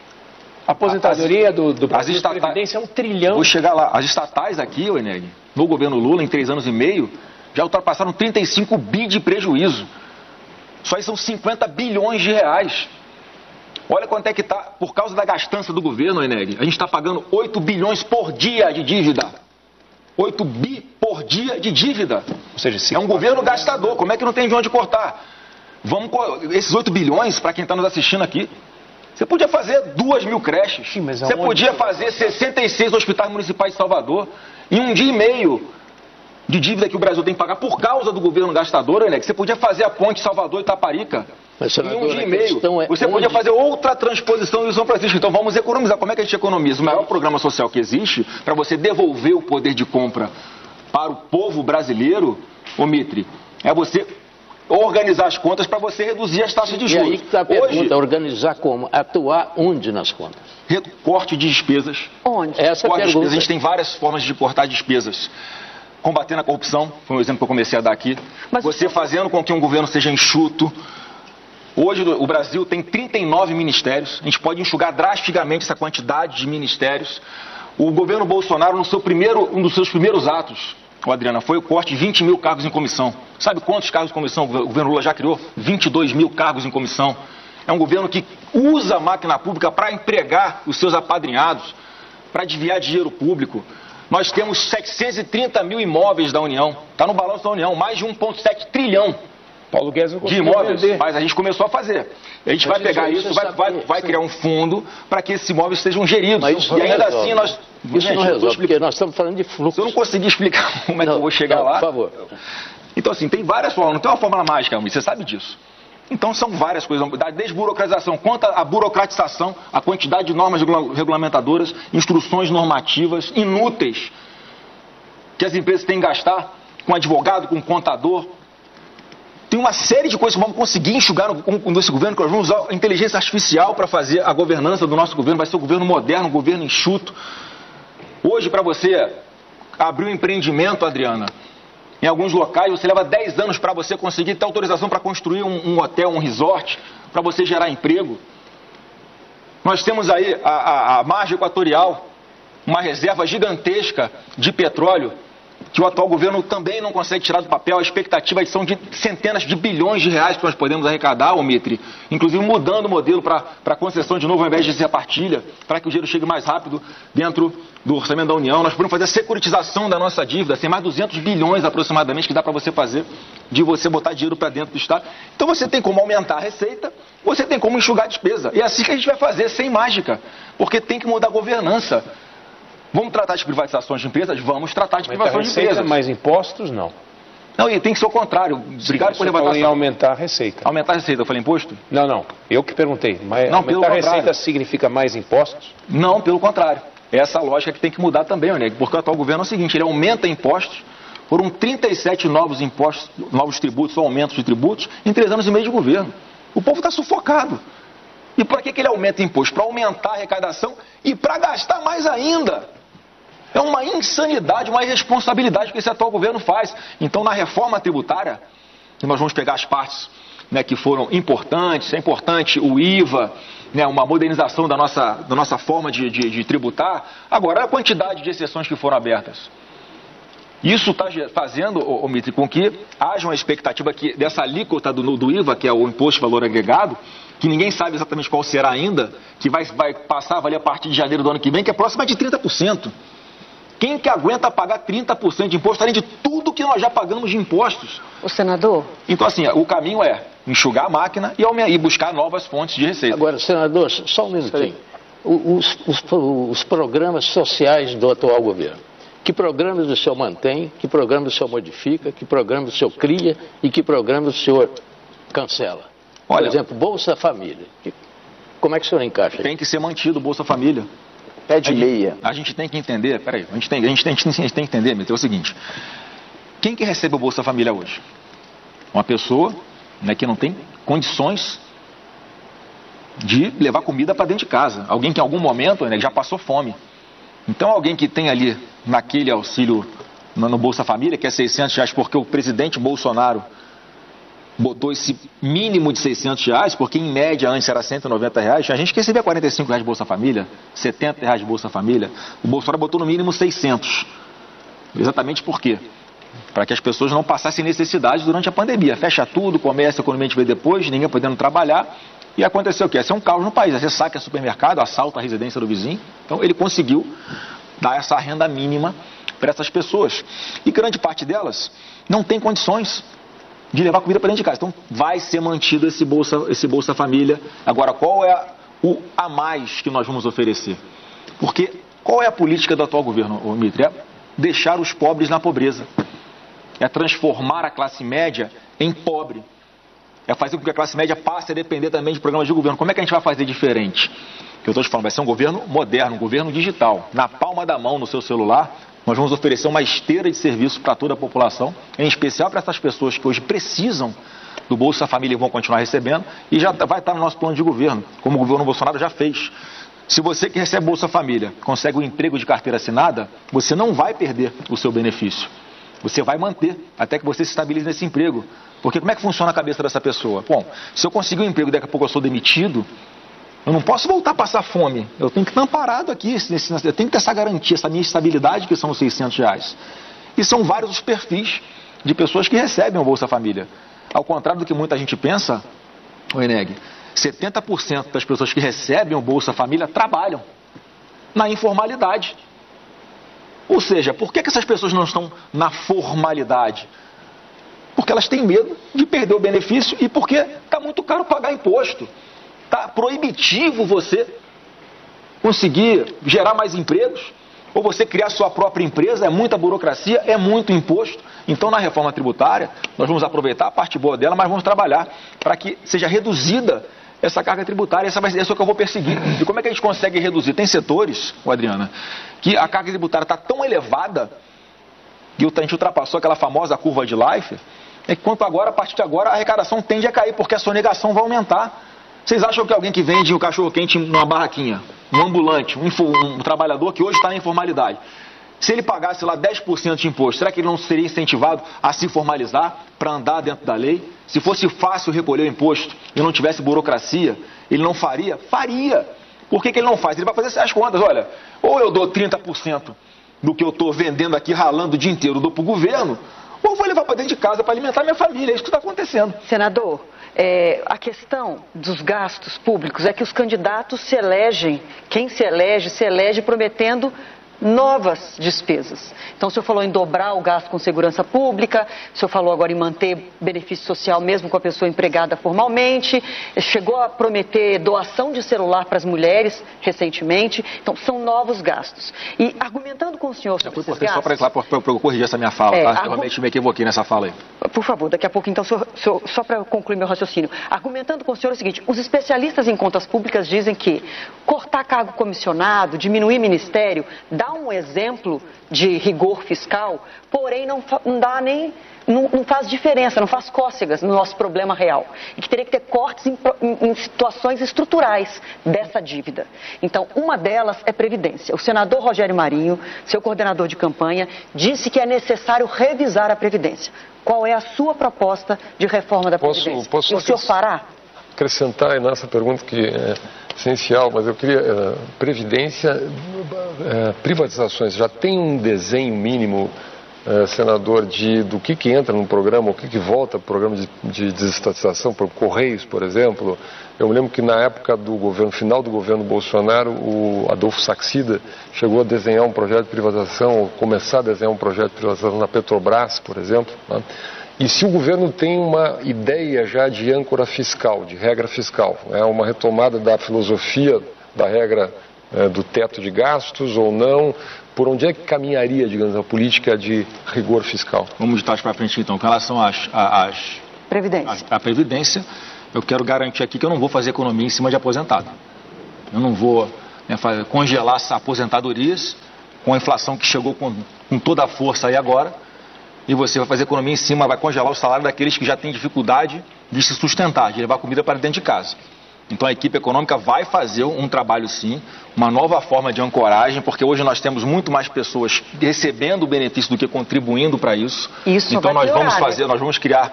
F: A aposentadoria do Brasil de Previdência é 1 trilhão.
E: Vou chegar lá. As estatais aqui, o INEG, no governo Lula, em 3 anos e meio, já ultrapassaram 35 bi de prejuízo. Só aí são 50 bilhões de reais. Olha quanto é que está, por causa da gastança do governo, INEG. A gente está pagando 8 bilhões por dia de dívida. 8 bi por dia de dívida.
F: Ou seja,
E: é um governo gastador. Como é que não tem de onde cortar? Esses 8 bilhões, para quem está nos assistindo aqui, você podia fazer 2.000 creches.
F: Sim,
E: você podia fazer 66 hospitais municipais de Salvador. Em 1 dia e meio de dívida que o Brasil tem que pagar por causa do governo gastador, né? Que você podia fazer a ponte Salvador-Itaparica em 1 dia e meio. Você podia fazer outra transposição de São Francisco. Então vamos economizar. Como é que a gente economiza? O maior programa social que existe para você devolver o poder de compra para o povo brasileiro, ô Mitre, é você organizar as contas para você reduzir as taxas de juros.
H: E aí que está a pergunta, organizar como? Atuar onde nas contas?
E: Corte de despesas.
H: Onde? Essa
E: corte
H: é a
E: de
H: pergunta.
E: Despesas. A gente tem várias formas de cortar despesas. Combatendo a corrupção, foi um exemplo que eu comecei a dar aqui. Você fazendo com que um governo seja enxuto. Hoje o Brasil tem 39 ministérios. A gente pode enxugar drasticamente essa quantidade de ministérios. O governo Bolsonaro, um dos seus primeiros atos, Adriana, foi o corte de 20 mil cargos em comissão. Sabe quantos cargos em comissão o governo Lula já criou? 22 mil cargos em comissão. É um governo que usa a máquina pública para empregar os seus apadrinhados, para desviar dinheiro público. Nós temos 730 mil imóveis da União. Está no balanço da União, mais de 1,7 trilhão
F: Paulo Guedes não
E: de imóveis. Mas a gente começou a fazer. A gente vai pegar isso, vai criar um fundo para que esses imóveis sejam geridos. E ainda assim nós...
H: Isso não resolve, porque nós estamos falando de fluxo.
E: Se eu não conseguir explicar como é que eu vou chegar lá...
H: Por favor.
E: Então, assim, tem várias formas, não tem uma fórmula mágica, você sabe disso. Então, são várias coisas, da desburocratização, quanto à burocratização, a quantidade de normas regulamentadoras, instruções normativas inúteis que as empresas têm que gastar com advogado, com contador. Tem uma série de coisas que vamos conseguir enxugar nesse governo, que nós vamos usar a inteligência artificial para fazer a governança do nosso governo, vai ser um governo moderno, um governo enxuto. Hoje, para você abrir um empreendimento, Adriana, em alguns locais, você leva 10 anos para você conseguir ter autorização para construir um hotel, um resort, para você gerar emprego. Nós temos aí a margem equatorial, uma reserva gigantesca de petróleo, que o atual governo também não consegue tirar do papel. A expectativa são de centenas de bilhões de reais que nós podemos arrecadar, Mitre, inclusive mudando o modelo para concessão de novo, ao invés de ser a partilha, para que o dinheiro chegue mais rápido dentro do orçamento da União. Nós podemos fazer a securitização da nossa dívida, tem mais 200 bilhões aproximadamente que dá para você fazer, de você botar dinheiro para dentro do Estado. Então você tem como aumentar a receita, você tem como enxugar a despesa. E é assim que a gente vai fazer, sem mágica, porque tem que mudar a governança. Vamos tratar de privatizações de empresas? Vamos tratar de privatizações de empresas.
F: Mais impostos, não.
E: Não, e tem que ser o contrário. Obrigado por levantar
F: em aumentar a receita.
E: Aumentar a receita, eu falei imposto?
F: Não. Eu que perguntei. Mas não, aumentar a receita significa mais impostos?
E: Não, pelo contrário. Essa lógica que tem que mudar também, né? Porque o atual governo é o seguinte, ele aumenta impostos, foram 37 novos impostos, novos tributos ou aumentos de tributos em 3 anos e meio de governo. O povo está sufocado. E para que ele aumenta imposto? Para aumentar a arrecadação e para gastar mais ainda. É uma insanidade, uma irresponsabilidade que esse atual governo faz. Então, na reforma tributária, e nós vamos pegar as partes, né, que foram importantes, é importante o IVA, né, uma modernização da nossa forma de tributar. Agora, a quantidade de exceções que foram abertas. Isso está fazendo, Mitre, com que haja uma expectativa que dessa alíquota do IVA, que é o Imposto de Valor Agregado, que ninguém sabe exatamente qual será ainda, que vai passar a valer a partir de janeiro do ano que vem, que é próxima de 30%. Quem que aguenta pagar 30% de imposto, além de tudo que nós já pagamos de impostos?
G: O senador?
E: Então, assim, o caminho é enxugar a máquina e buscar novas fontes de receita.
H: Agora, senador, só um minutinho. Os programas sociais do atual governo. Que programas o senhor mantém, que programas o senhor modifica, que programas o senhor cria e que programas o senhor cancela? Por exemplo, Bolsa Família. Como é que o senhor encaixa?
E: Tem que ser mantido o Bolsa Família.
J: Pé de meia.
E: A gente tem que entender, peraí, a gente tem que entender, Mito, é o seguinte. Quem que recebe o Bolsa Família hoje? Uma pessoa, né, que não tem condições de levar comida para dentro de casa. Alguém que em algum momento, né, já passou fome. Então alguém que tem ali naquele auxílio no Bolsa Família, que é R$600, porque o presidente Bolsonaro botou esse mínimo de R$600, porque em média antes era R$190, a gente que recebia R$45 de Bolsa Família, R$70 de Bolsa Família, o Bolsonaro botou no mínimo 600. Exatamente por quê? Para que as pessoas não passassem necessidade durante a pandemia. Fecha tudo, comércio, a economia a gente vê depois, ninguém podendo trabalhar. E aconteceu o quê? Esse é um caos no país. Você saca supermercado, assalta a residência do vizinho. Então ele conseguiu dar essa renda mínima para essas pessoas. E grande parte delas não tem condições de levar comida para dentro de casa. Então vai ser mantido esse Bolsa Família. Agora, qual é o a mais que nós vamos oferecer? Porque qual é a política do atual governo, Mitri? É deixar os pobres na pobreza. É transformar a classe média em pobre. É fazer com que a classe média passe a depender também de programas de governo. Como é que a gente vai fazer diferente? Que eu estou te falando, vai ser um governo moderno, um governo digital. Na palma da mão, no seu celular, nós vamos oferecer uma esteira de serviços para toda a população, em especial para essas pessoas que hoje precisam do Bolsa Família e vão continuar recebendo, e já vai estar no nosso plano de governo, como o governo Bolsonaro já fez. Se você que recebe Bolsa Família consegue um emprego de carteira assinada, você não vai perder o seu benefício. Você vai manter até que você se estabilize nesse emprego. Porque como é que funciona a cabeça dessa pessoa? Bom, se eu conseguir um emprego e daqui a pouco eu sou demitido, eu não posso voltar a passar fome. Eu tenho que estar amparado aqui, eu tenho que ter essa garantia, essa minha estabilidade, que são os R$600. E são vários os perfis de pessoas que recebem o Bolsa Família. Ao contrário do que muita gente pensa, o Eneg, 70% das pessoas que recebem o Bolsa Família trabalham na informalidade. Ou seja, por que essas pessoas não estão na formalidade? Porque elas têm medo de perder o benefício e porque está muito caro pagar imposto. Está proibitivo você conseguir gerar mais empregos ou você criar sua própria empresa, é muita burocracia, é muito imposto. Então, na reforma tributária, nós vamos aproveitar a parte boa dela, mas vamos trabalhar para que seja reduzida essa carga tributária. Essa é o que eu vou perseguir. E como é que a gente consegue reduzir? Tem setores, Adriana, que a carga tributária está tão elevada que a gente ultrapassou aquela famosa curva de Life, é que quanto agora, a partir de agora, a arrecadação tende a cair, porque a sonegação vai aumentar. Vocês acham que alguém que vende o cachorro-quente numa barraquinha, um ambulante, um trabalhador que hoje está na informalidade, se ele pagasse lá 10% de imposto, será que ele não seria incentivado a se formalizar para andar dentro da lei? Se fosse fácil recolher o imposto e não tivesse burocracia, ele não faria? Faria. Por que ele não faz? Ele vai fazer as contas. Olha, ou eu dou 30% do que eu estou vendendo aqui, ralando o dia inteiro, eu dou para o governo, ou eu vou levar para dentro de casa para alimentar minha família. É isso que está acontecendo.
G: Senador, a questão dos gastos públicos é que os candidatos se elegem, quem se elege prometendo novas despesas. Então, o senhor falou em dobrar o gasto com segurança pública, o senhor falou agora em manter benefício social mesmo com a pessoa empregada formalmente, chegou a prometer doação de celular para as mulheres recentemente. Então, são novos gastos. E argumentando com o senhor sobre esses gastos...
E: Só para eu corrigir essa minha fala, tá? Realmente me equivoquei nessa fala aí.
G: Por favor, daqui a pouco, então, só para concluir meu raciocínio. Argumentando com o senhor é o seguinte, os especialistas em contas públicas dizem que cortar cargo comissionado, diminuir ministério, dá um exemplo de rigor fiscal, porém não faz diferença, não faz cócegas no nosso problema real. E que teria que ter cortes em situações estruturais dessa dívida. Então, uma delas é Previdência. O senador Rogério Marinho, seu coordenador de campanha, disse que é necessário revisar a Previdência. Qual é a sua proposta de reforma da Previdência? E o senhor fará?
I: Acrescentar aí nessa pergunta que é essencial, mas eu queria... Previdência, privatizações, já tem um desenho mínimo senador, do que entra no programa, o que volta para o programa de desestatização, para Correios, por exemplo. Eu me lembro que na época do final do governo Bolsonaro, o Adolfo Saxida chegou a desenhar um projeto de privatização, ou começar a desenhar um projeto de privatização na Petrobras, por exemplo, né? E se o governo tem uma ideia já de âncora fiscal, de regra fiscal, uma retomada da filosofia da regra do teto de gastos ou não, por onde é que caminharia, digamos, a política de rigor fiscal?
E: Vamos de trás para frente, então. Com relação à Previdência, eu quero garantir aqui que eu não vou fazer economia em cima de aposentado. Eu não vou congelar as aposentadorias com a inflação que chegou com toda a força aí agora, e você vai fazer economia em cima, vai congelar o salário daqueles que já têm dificuldade de se sustentar, de levar comida para dentro de casa. Então a equipe econômica vai fazer um trabalho sim, uma nova forma de ancoragem, porque hoje nós temos muito mais pessoas recebendo o benefício do que contribuindo para isso. Então nós vamos criar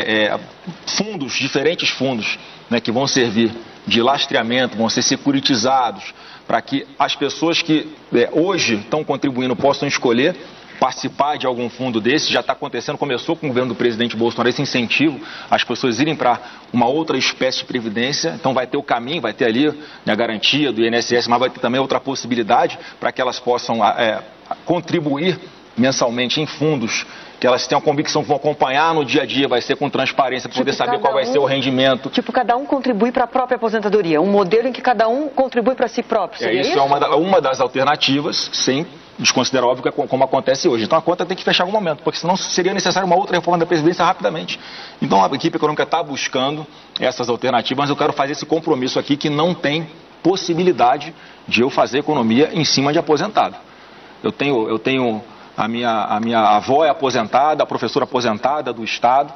E: fundos, diferentes fundos, né, que vão servir de lastreamento, vão ser securitizados, para que as pessoas que hoje estão contribuindo possam escolher participar de algum fundo desse. Já está acontecendo, começou com o governo do presidente Bolsonaro esse incentivo, as pessoas irem para uma outra espécie de previdência. Então vai ter o caminho, vai ter ali a garantia do INSS, mas vai ter também outra possibilidade para que elas possam contribuir mensalmente em fundos que elas tenham a convicção que vão acompanhar no dia a dia, vai ser com transparência, para poder saber qual vai ser o rendimento.
G: Cada um contribui para a própria aposentadoria, um modelo em que cada um contribui para si próprio. Seria isso?
E: É uma das alternativas, sem desconsiderar, óbvio, como acontece hoje. Então a conta tem que fechar em algum momento, porque senão seria necessário uma outra reforma da Previdência rapidamente. Então a equipe econômica está buscando essas alternativas, mas eu quero fazer esse compromisso aqui que não tem possibilidade de eu fazer economia em cima de aposentado. Eu tenho a minha avó é aposentada, a professora aposentada do Estado,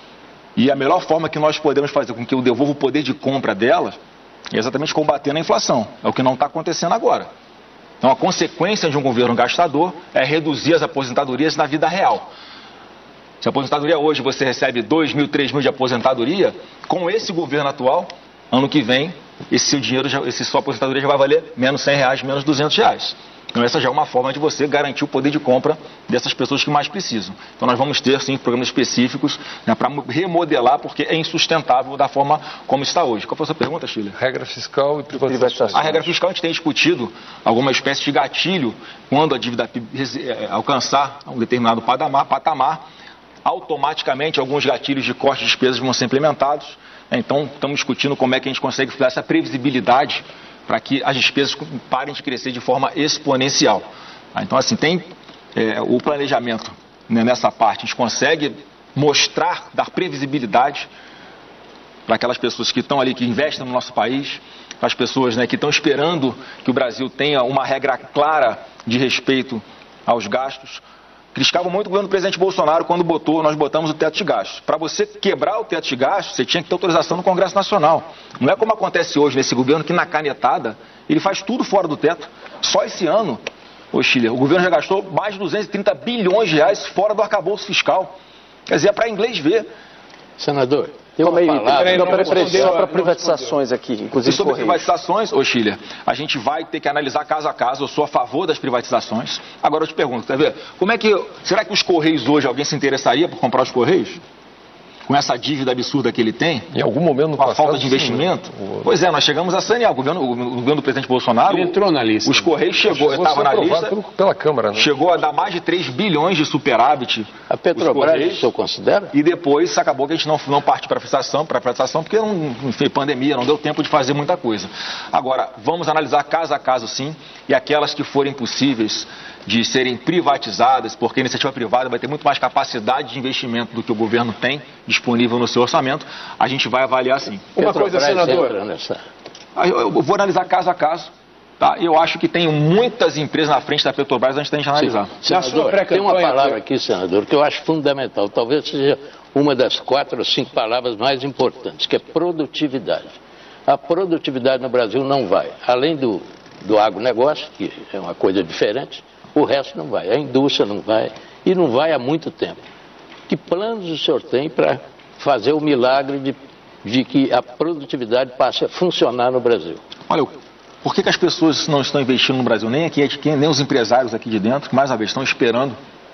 E: e a melhor forma que nós podemos fazer com que eu devolva o poder de compra dela é exatamente combatendo a inflação. É o que não está acontecendo agora. Então a consequência de um governo gastador é reduzir as aposentadorias na vida real. Se a aposentadoria hoje você recebe 2 mil, 3 mil de aposentadoria, com esse governo atual, ano que vem, esse sua aposentadoria já vai valer menos R$100, menos R$200. Então essa já é uma forma de você garantir o poder de compra dessas pessoas que mais precisam. Então nós vamos ter sim programas específicos, né, para remodelar, porque é insustentável da forma como está hoje. Qual foi a sua pergunta, Chile?
I: Regra fiscal e privatização.
E: A regra fiscal a gente tem discutido alguma espécie de gatilho quando a dívida alcançar um determinado patamar, automaticamente alguns gatilhos de corte de despesas vão ser implementados. Então estamos discutindo como é que a gente consegue dar essa previsibilidade para que as despesas parem de crescer de forma exponencial. Então, assim, tem o planejamento, né, nessa parte. A gente consegue mostrar, dar previsibilidade para aquelas pessoas que estão ali, que investem no nosso país, para as pessoas, né, que estão esperando que o Brasil tenha uma regra clara de respeito aos gastos. Criticavam muito o governo do presidente Bolsonaro quando nós botamos o teto de gastos. Para você quebrar o teto de gastos, você tinha que ter autorização no Congresso Nacional. Não é como acontece hoje nesse governo, que na canetada ele faz tudo fora do teto. Só esse ano, Chile, o governo já gastou mais de 230 bilhões de reais fora do arcabouço fiscal. Quer dizer, é para inglês ver.
H: Senador, tem uma palavra
J: para privatizações aqui, inclusive
E: sobre privatizações, Chile, a gente vai ter que analisar caso a caso. Eu sou a favor das privatizações. Agora eu te pergunto, quer ver? Será que os Correios hoje, alguém se interessaria por comprar os Correios? Com essa dívida absurda que ele tem,
I: em algum momento no
E: passado, a falta de investimento. Pois é, nós chegamos a sanear. O governo do presidente Bolsonaro,
F: ele entrou na lista.
E: Os Correios estava na lista,
I: pela Câmara, né?
E: Chegou a dar mais de 3 bilhões de superávit.
H: A Petrobras, o senhor considera?
E: E depois acabou que a gente não partiu para a privatização, porque foi pandemia, não deu tempo de fazer muita coisa. Agora, vamos analisar caso a caso sim, e aquelas que forem possíveis de serem privatizadas, porque a iniciativa privada vai ter muito mais capacidade de investimento do que o governo tem disponível no seu orçamento, a gente vai avaliar sim.
F: Uma coisa, senador.
E: Eu vou analisar caso a caso. Tá? Eu acho que tem muitas empresas na frente da Petrobras antes da gente analisar.
H: Senador, tem uma palavra aqui, senador, que eu acho fundamental, talvez seja uma das 4 ou 5 palavras mais importantes, que é produtividade. A produtividade no Brasil não vai. Além do agronegócio, que é uma coisa diferente, o resto não vai. A indústria não vai, e não vai há muito tempo. Que planos o senhor tem para fazer o milagre de que a produtividade passe a funcionar no Brasil?
E: Olha, por que as pessoas não estão investindo no Brasil? Nem aqui, nem os empresários aqui de dentro, que mais uma vez estão esperando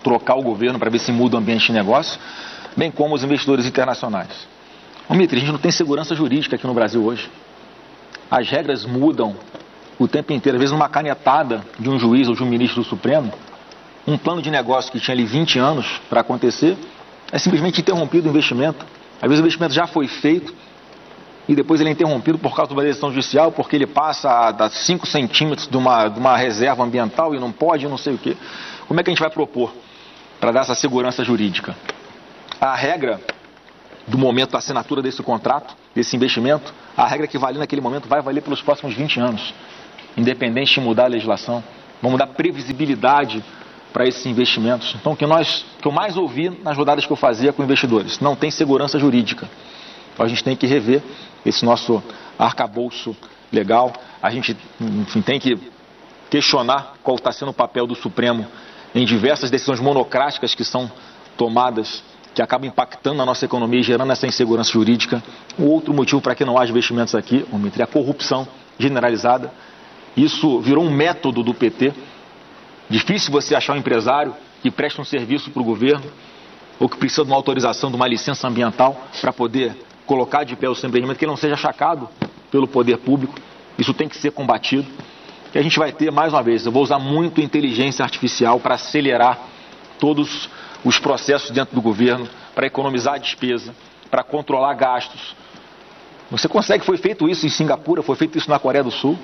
E: trocar o governo para ver se muda o ambiente de negócio, bem como os investidores internacionais. Ô, Mitre, a gente não tem segurança jurídica aqui no Brasil hoje. As regras mudam o tempo inteiro. Às vezes, numa canetada de um juiz ou de um ministro do Supremo, um plano de negócio que tinha ali 20 anos para acontecer, é simplesmente interrompido o investimento. Às vezes o investimento já foi feito e depois ele é interrompido por causa de uma decisão judicial, porque ele passa a 5 centímetros de uma reserva ambiental e não pode, não sei o quê. Como é que a gente vai propor para dar essa segurança jurídica? A regra do momento da assinatura desse contrato, desse investimento, a regra que valia naquele momento vai valer pelos próximos 20 anos, independente de mudar a legislação. Vamos dar previsibilidade para esses investimentos. Então, o que eu mais ouvi nas rodadas que eu fazia com investidores, não tem segurança jurídica. Então, a gente tem que rever esse nosso arcabouço legal. A gente, enfim, tem que questionar qual está sendo o papel do Supremo em diversas decisões monocráticas que são tomadas, que acabam impactando a nossa economia e gerando essa insegurança jurídica. O outro motivo para que não haja investimentos aqui, é a corrupção generalizada. Isso virou um método do PT. Difícil você achar um empresário que presta um serviço para o governo ou que precisa de uma autorização, de uma licença ambiental para poder colocar de pé o seu empreendimento, que ele não seja achacado pelo poder público. Isso tem que ser combatido. E a gente vai ter, mais uma vez, eu vou usar muito inteligência artificial para acelerar todos os processos dentro do governo, para economizar a despesa, para controlar gastos. Você consegue, foi feito isso em Singapura, foi feito isso na Coreia do Sul.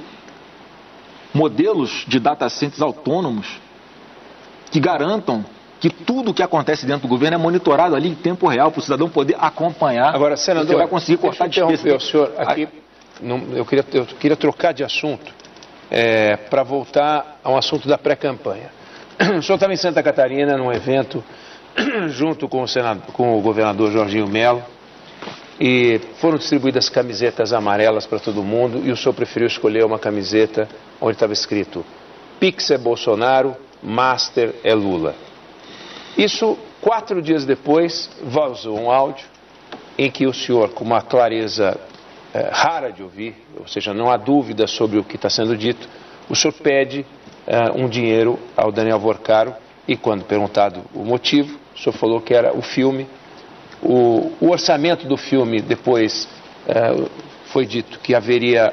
E: Modelos de data centers autônomos que garantam que tudo o que acontece dentro do governo é monitorado ali em tempo real, para o cidadão poder acompanhar.
F: Agora, senador,
E: você vai conseguir cortar a despesa.
F: O senhor aqui, eu queria trocar de assunto para voltar a um assunto da pré-campanha. O senhor estava em Santa Catarina num evento junto com o governador Jorginho Melo e foram distribuídas camisetas amarelas para todo mundo e o senhor preferiu escolher uma camiseta onde estava escrito Pix é Bolsonaro, Master é Lula. Isso, 4 dias depois, vazou um áudio em que o senhor, com uma clareza rara de ouvir, ou seja, não há dúvida sobre o que está sendo dito, o senhor pede um dinheiro ao Daniel Vorcaro e quando perguntado o motivo, o senhor falou que era o filme. O orçamento do filme depois foi dito que haveria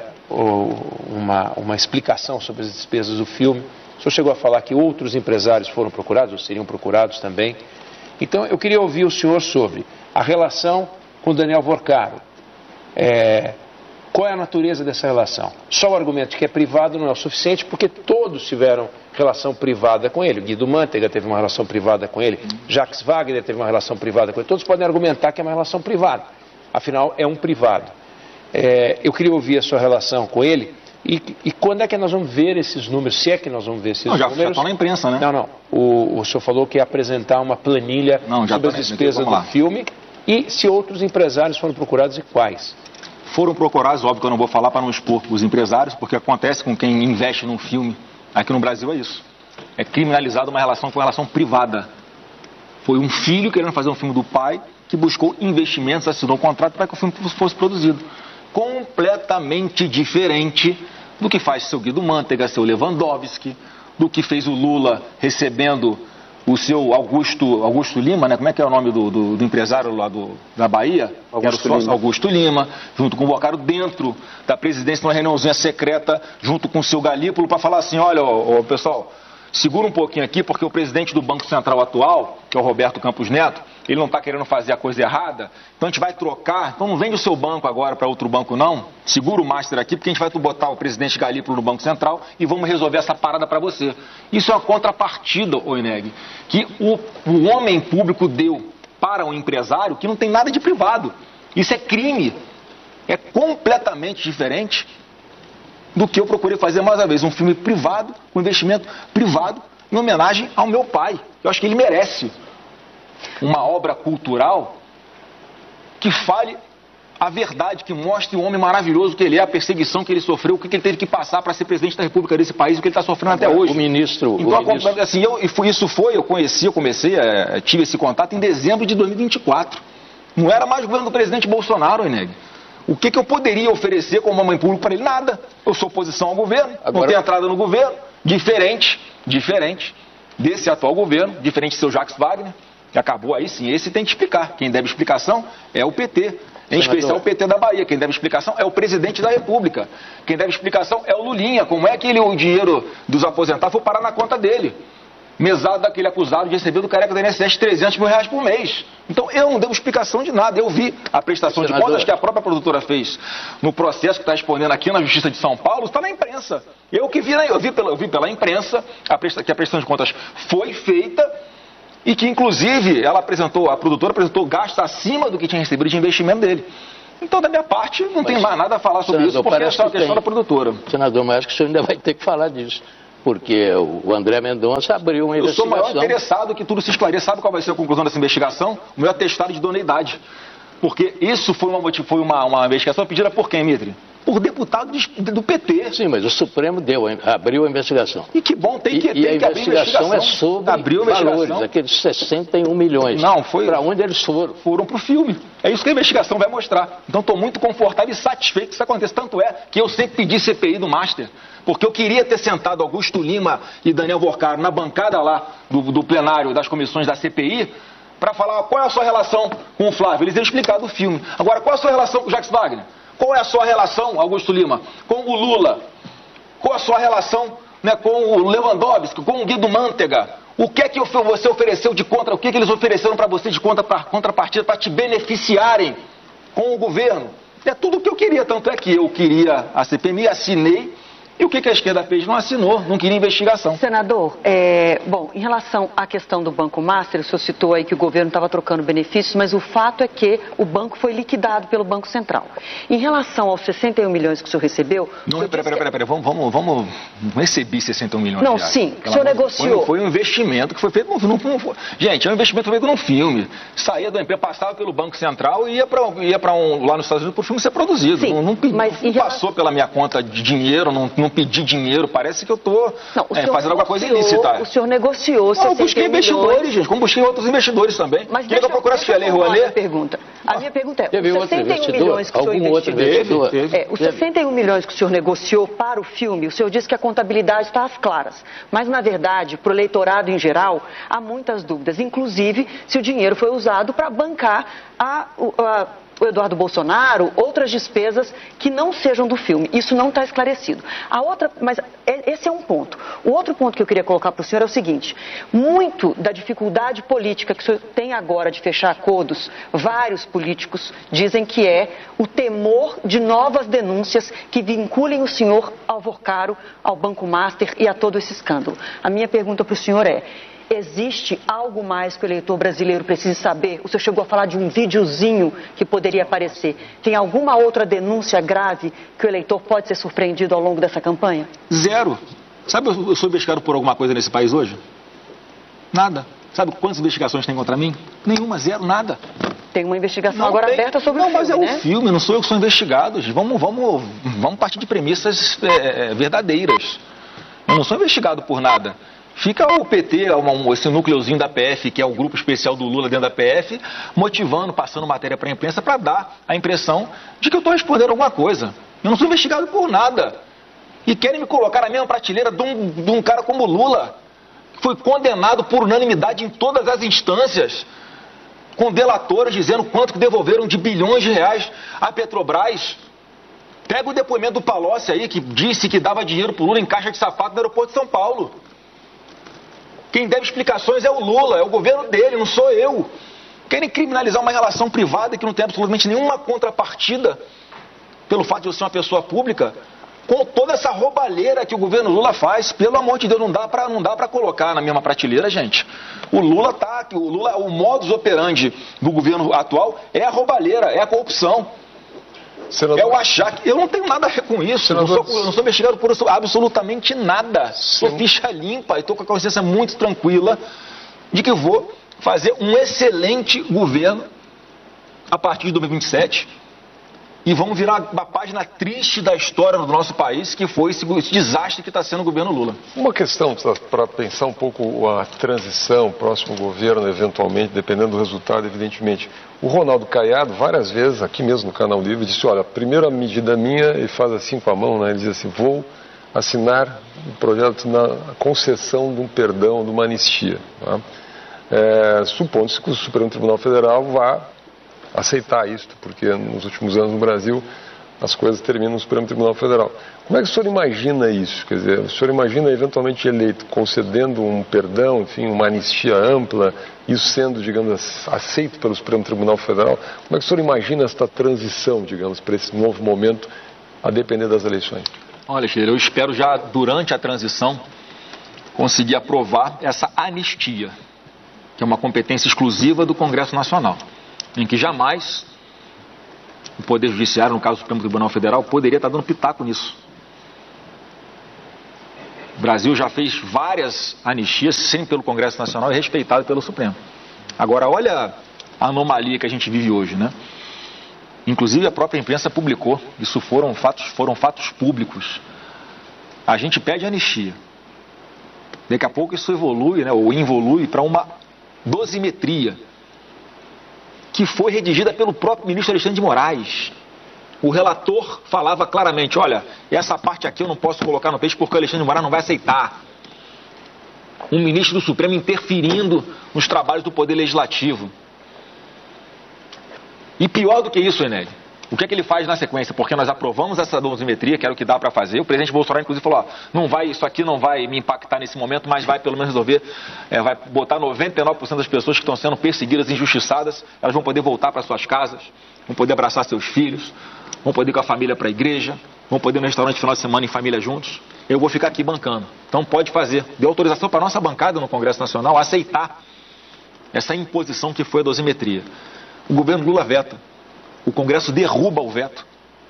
F: uma explicação sobre as despesas do filme. O senhor chegou a falar que outros empresários foram procurados, ou seriam procurados também. Então, eu queria ouvir o senhor sobre a relação com o Daniel Vorcaro. Qual é a natureza dessa relação? Só o argumento de que é privado não é o suficiente, porque todos tiveram relação privada com ele. Guido Mantega teve uma relação privada com ele, Jacques Wagner teve uma relação privada com ele. Todos podem argumentar que é uma relação privada. Afinal, é um privado. Eu queria ouvir a sua relação com ele e quando é que nós vamos ver esses números, se é que nós vamos ver esses números. Já está na imprensa, né? Não. O senhor falou que ia apresentar uma planilha sobre as despesas do filme e se outros empresários foram procurados e quais.
E: Foram procurados, óbvio que eu não vou falar para não expor os empresários, porque acontece com quem investe num filme aqui no Brasil é isso. É criminalizada uma relação com relação privada. Foi um filho querendo fazer um filme do pai que buscou investimentos, assinou um contrato para que o filme fosse produzido. Completamente diferente do que faz seu Guido Mantega, seu Lewandowski, do que fez o Lula recebendo o seu Augusto Lima, né? Como é que é o nome do empresário lá da Bahia? Augusto Lima, junto com o Vorcaro, dentro da presidência, numa reuniãozinha secreta, junto com o seu Galípolo, para falar assim, olha, pessoal, segura um pouquinho aqui, porque o presidente do Banco Central atual, que é o Roberto Campos Neto, ele não está querendo fazer a coisa errada, então a gente vai trocar, então não vende o seu banco agora para outro banco não, segura o master aqui, porque a gente vai botar o presidente Galípolo no Banco Central e vamos resolver essa parada para você. Isso é uma contrapartida, Oineg, que o homem público deu para um empresário que não tem nada de privado. Isso é crime, é completamente diferente do que eu procurei fazer mais uma vez, um filme privado, com investimento privado, em homenagem ao meu pai. Eu acho que ele merece uma obra cultural que fale a verdade, que mostre o homem maravilhoso que ele é, a perseguição que ele sofreu, o que ele teve que passar para ser presidente da República desse país, o que ele está sofrendo até hoje. Assim, eu tive esse contato em dezembro de 2024. Não era mais o governo do presidente Bolsonaro, Eneg. O que eu poderia oferecer como homem público para ele? Nada. Eu sou oposição ao governo, não tenho entrada no governo. Diferente desse atual governo, diferente do seu Jacques Wagner, que acabou aí sim, esse tem que explicar. Quem deve explicação é o PT. Em especial o PT da Bahia. Quem deve explicação é o presidente da República. Quem deve explicação é o Lulinha. Como é que o dinheiro dos aposentados foi parar na conta dele? Mesado daquele acusado de receber do careca da INSS 300 mil reais por mês. Então eu não devo explicação de nada. Eu vi a prestação de contas que a própria produtora fez no processo que está respondendo aqui na Justiça de São Paulo, está na imprensa. Eu vi pela imprensa que a prestação de contas foi feita e que, inclusive, a produtora apresentou gastos acima do que tinha recebido de investimento dele. Então, da minha parte, não tem mais nada a falar sobre isso, porque é só a questão da produtora.
H: Senador, mas acho que o senhor ainda vai ter que falar disso, porque o André Mendonça abriu uma investigação.
E: Eu sou o maior interessado que tudo se esclareça. Sabe qual vai ser a conclusão dessa investigação? O meu atestado de idoneidade. Porque isso foi uma investigação pedida por quem, Mitre? Por deputados do PT.
H: Sim, mas o Supremo abriu a investigação.
E: E que bom, tem que
H: abrir a investigação. É sobre valores, aqueles 61 milhões.
E: Não, foi...
H: Para onde eles foram?
E: Foram para o filme. É isso que a investigação vai mostrar. Então estou muito confortável e satisfeito que isso aconteça. Tanto é que eu sempre pedi CPI do Master, porque eu queria ter sentado Augusto Lima e Daniel Vorcaro na bancada lá do plenário das comissões da CPI, para falar qual é a sua relação com o Flávio. Eles iam explicar do filme. Agora, qual é a sua relação com o Jacques Wagner? Qual é a sua relação, Augusto Lima, com o Lula? Qual é a sua relação, né, com o Lewandowski, com o Guido Mantega? O que é que você ofereceu de contra? O que é que eles ofereceram para você de contrapartida para te beneficiarem com o governo? É tudo o que eu queria, tanto é que eu queria a CPMI, assinei. E o que a esquerda fez? Não assinou, não queria investigação.
G: Senador, bom, em relação à questão do Banco Master, o senhor citou aí que o governo estava trocando benefícios, mas o fato é que o banco foi liquidado pelo Banco Central. Em relação aos 61 milhões que o senhor recebeu...
E: Não, peraí, vamos receber 61 milhões de reais.
G: Não, sim, o senhor negociou.
E: Foi um investimento que foi feito gente, é um investimento feito num filme. Saía do MP, passava pelo Banco Central e ia para lá nos Estados Unidos para o filme ser produzido.
G: Sim,
E: não passou pela minha conta de dinheiro, não pedi dinheiro, parece que eu estou fazendo alguma coisa ilícita.
G: O senhor negociou 61
E: eu busquei investidores, gente, como busquei outros investidores também.
G: Mas
E: queria que eu procurasse a Lei Rouanet?
G: A minha pergunta é, os 61 milhões que o senhor investiu, os 61 milhões que o senhor negociou para o filme, o senhor disse que a contabilidade está às claras. Mas, na verdade, para o eleitorado em geral, há muitas dúvidas, inclusive se o dinheiro foi usado para bancar o Eduardo Bolsonaro, outras despesas que não sejam do filme. Isso não está esclarecido. Mas esse é um ponto. O outro ponto que eu queria colocar para o senhor é o seguinte: muito da dificuldade política que o senhor tem agora de fechar acordos, vários políticos dizem que é o temor de novas denúncias que vinculem o senhor ao Vorcaro, ao Banco Master e a todo esse escândalo. A minha pergunta para o senhor é: existe algo mais que o eleitor brasileiro precisa saber? O senhor chegou a falar de um videozinho que poderia aparecer. Tem alguma outra denúncia grave que o eleitor pode ser surpreendido ao longo dessa campanha?
E: Zero. Sabe, eu sou investigado por alguma coisa nesse país hoje? Nada. Sabe quantas investigações tem contra mim? Nenhuma, zero, nada.
G: Tem uma investigação agora aberta sobre o filme,
E: mas é um filme, não sou eu que sou investigado. Vamos partir de premissas verdadeiras. Eu não sou investigado por nada. Fica o PT, esse núcleozinho da PF, que é o grupo especial do Lula dentro da PF, motivando, passando matéria para a imprensa para dar a impressão de que eu estou respondendo alguma coisa. Eu não sou investigado por nada. E querem me colocar na mesma prateleira de um cara como o Lula, que foi condenado por unanimidade em todas as instâncias, com delatores dizendo quanto que devolveram de bilhões de reais à Petrobras. Pega o depoimento do Palocci aí, que disse que dava dinheiro para o Lula em caixa de sapato no aeroporto de São Paulo. Quem deve explicações é o Lula, é o governo dele, não sou eu. Querem criminalizar uma relação privada que não tem absolutamente nenhuma contrapartida pelo fato de eu ser uma pessoa pública, com toda essa roubalheira que o governo Lula faz. Pelo amor de Deus, não dá para colocar na mesma prateleira, gente. O modus operandi do governo atual é a roubalheira, é a corrupção. Senador... É o achar que... Eu não tenho nada a ver com isso. Senador... Eu não sou investigado por absolutamente nada. Sou ficha limpa e estou com a consciência muito tranquila de que vou fazer um excelente governo a partir de 2027 e vamos virar uma página triste da história do nosso país, que foi esse desastre que está sendo o governo Lula.
I: Uma questão para pensar um pouco a transição, o próximo governo, eventualmente, dependendo do resultado, evidentemente. O Ronaldo Caiado, várias vezes, aqui mesmo no Canal Livre, disse, olha, a primeira medida minha, ele faz assim com a mão, né? Ele diz assim, vou assinar um projeto na concessão de um perdão, de uma anistia. Tá? Supondo-se que o Supremo Tribunal Federal vá aceitar isto, porque nos últimos anos no Brasil as coisas terminam no Supremo Tribunal Federal. Como é que o senhor imagina isso? Quer dizer, o senhor imagina eventualmente eleito concedendo um perdão, enfim, uma anistia ampla, isso sendo, digamos, aceito pelo Supremo Tribunal Federal? Como é que o senhor imagina esta transição, digamos, para esse novo momento, a depender das eleições?
E: Olha, Alexandre, eu espero já durante a transição conseguir aprovar essa anistia, que é uma competência exclusiva do Congresso Nacional, em que jamais o Poder Judiciário, no caso do Supremo Tribunal Federal, poderia estar dando pitaco nisso. O Brasil já fez várias anistias, sempre pelo Congresso Nacional e respeitado pelo Supremo. Agora, olha a anomalia que a gente vive hoje, né? Inclusive a própria imprensa publicou, isso foram fatos públicos. A gente pede anistia. Daqui a pouco isso evolui, né, ou involui para uma dosimetria, que foi redigida pelo próprio ministro Alexandre de Moraes. O relator falava claramente, olha, essa parte aqui eu não posso colocar no texto porque o Alexandre de Moraes não vai aceitar. Um ministro do Supremo interferindo nos trabalhos do Poder Legislativo. E pior do que isso, Enel, o que é que ele faz na sequência? Porque nós aprovamos essa dosimetria, que era o que dá para fazer. O presidente Bolsonaro, inclusive, falou, isso aqui não vai me impactar nesse momento, mas vai pelo menos resolver, vai botar 99% das pessoas que estão sendo perseguidas, injustiçadas, elas vão poder voltar para suas casas, vão poder abraçar seus filhos, vão poder ir com a família para a igreja, vão poder ir no restaurante final de semana em família juntos. Eu vou ficar aqui bancando. Então pode fazer. Deu autorização para a nossa bancada no Congresso Nacional aceitar essa imposição que foi a dosimetria. O governo Lula veta. O Congresso derruba o veto.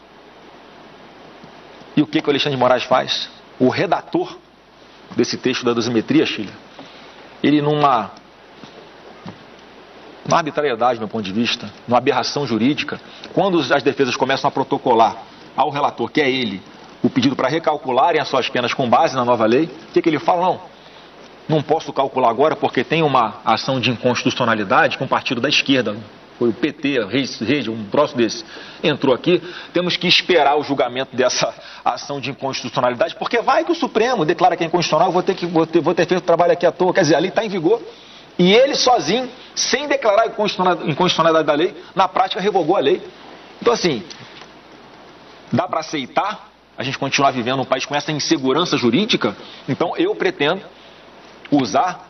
E: E o que o Alexandre de Moraes faz? O redator desse texto da dosimetria, Chile, ele numa arbitrariedade, do meu ponto de vista, numa aberração jurídica, quando as defesas começam a protocolar ao relator, que é ele, o pedido para recalcularem as suas penas com base na nova lei, o que ele fala? Não posso calcular agora porque tem uma ação de inconstitucionalidade com o partido da esquerda, foi o PT, um troço desse, entrou aqui, temos que esperar o julgamento dessa ação de inconstitucionalidade, porque vai que o Supremo declara que é inconstitucional, vou ter feito trabalho aqui à toa, quer dizer, ali está em vigor, e ele sozinho, sem declarar a inconstitucionalidade da lei, na prática revogou a lei. Então assim, dá para aceitar a gente continuar vivendo um país com essa insegurança jurídica? Então eu pretendo usar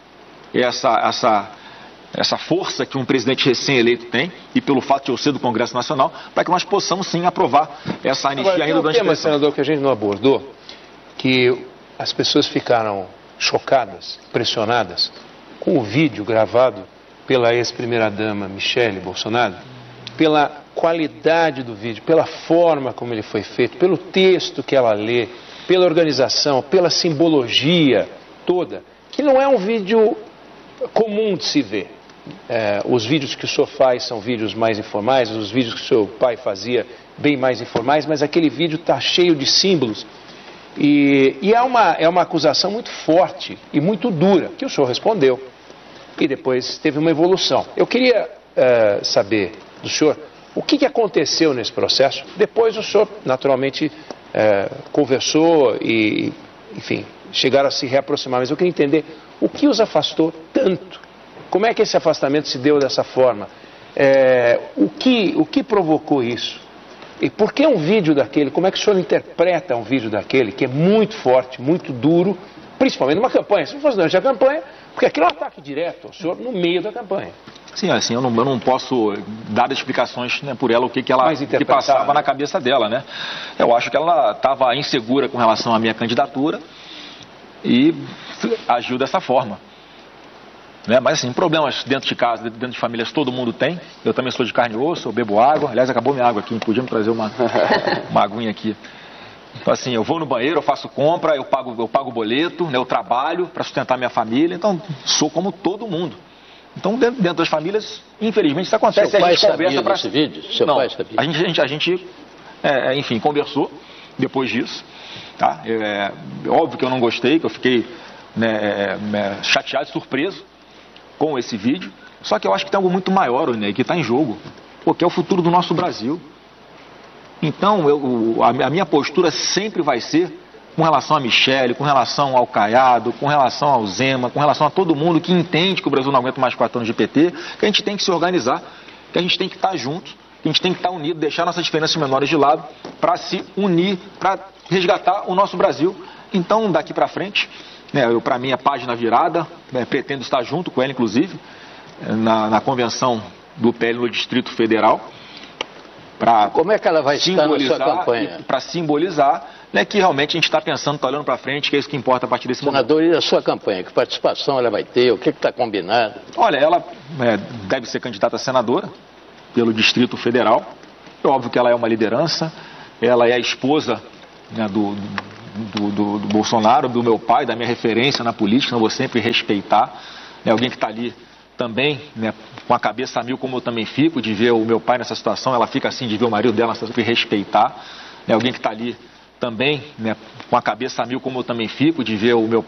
E: essa força que um presidente recém-eleito tem, e pelo fato de eu ser do Congresso Nacional, para que nós possamos sim aprovar essa anistia ainda durante a eleição.
F: Senador, que a gente não abordou, que as pessoas ficaram chocadas, pressionadas, com o vídeo gravado pela ex-primeira-dama Michele Bolsonaro, pela qualidade do vídeo, pela forma como ele foi feito, pelo texto que ela lê, pela organização, pela simbologia toda, que não é um vídeo comum de se ver. Os vídeos que o senhor faz são vídeos mais informais, os vídeos que o seu pai fazia bem mais informais, mas aquele vídeo está cheio de símbolos e é uma acusação muito forte e muito dura, que o senhor respondeu e depois teve uma evolução. Eu queria saber do senhor o que aconteceu nesse processo. Depois o senhor naturalmente conversou e, enfim, chegaram a se reaproximar, mas eu queria entender o que os afastou tanto. Como é que esse afastamento se deu dessa forma? O que provocou isso? E por que um vídeo daquele? Como é que o senhor interpreta um vídeo daquele, que é muito forte, muito duro, principalmente numa campanha? Se não fosse durante a campanha, porque aquilo é um ataque direto ao senhor no meio da campanha.
E: Sim, assim, eu não posso dar explicações, né, por ela, o que passava na cabeça dela, né? Eu acho que ela estava insegura com relação à minha candidatura e agiu dessa forma. Né? Mas assim, problemas dentro de casa, dentro de famílias, todo mundo tem. Eu também sou de carne e osso, eu bebo água. Aliás, acabou minha água aqui, não podia me trazer uma aguinha aqui. Então assim, eu vou no banheiro, eu faço compra, eu pago boleto, né, eu trabalho para sustentar minha família. Então, sou como todo mundo. Então, dentro das famílias, infelizmente, isso acontece.
H: Seu pai sabia desse vídeo? Seu pai sabia?
E: A gente enfim, conversou depois disso. Tá? Óbvio que eu não gostei, que eu fiquei chateado e surpreso com esse vídeo. Só que eu acho que tem algo muito maior, né, que está em jogo, que é o futuro do nosso Brasil. Então, a minha postura sempre vai ser com relação a Michele, com relação ao Caiado, com relação ao Zema, com relação a todo mundo que entende que o Brasil não aguenta mais 4 anos de PT, que a gente tem que se organizar, que a gente tem que estar junto, que a gente tem que estar unido, deixar nossas diferenças menores de lado para se unir, para resgatar o nosso Brasil. Então, daqui para frente, para mim, a página virada, pretendo estar junto com ela, inclusive, na convenção do PL no Distrito Federal.
H: Como é que ela vai estar na sua campanha?
E: Para simbolizar que realmente a gente está pensando, está olhando para frente, que é isso que importa a partir desse momento.
H: Senador, e a sua campanha? Que participação ela vai ter? O que está combinado?
E: Olha, ela deve ser candidata a senadora pelo Distrito Federal. É óbvio que ela é uma liderança, ela é a esposa do Bolsonaro, do meu pai, da minha referência na política, eu vou sempre respeitar. É alguém que está ali também, com a cabeça a mil, como eu também fico, de ver o meu pai nessa situação, ela fica assim, de ver o marido dela nessa situação, e respeitar. É alguém que está ali também, com a cabeça a mil, como eu também fico, de ver o meu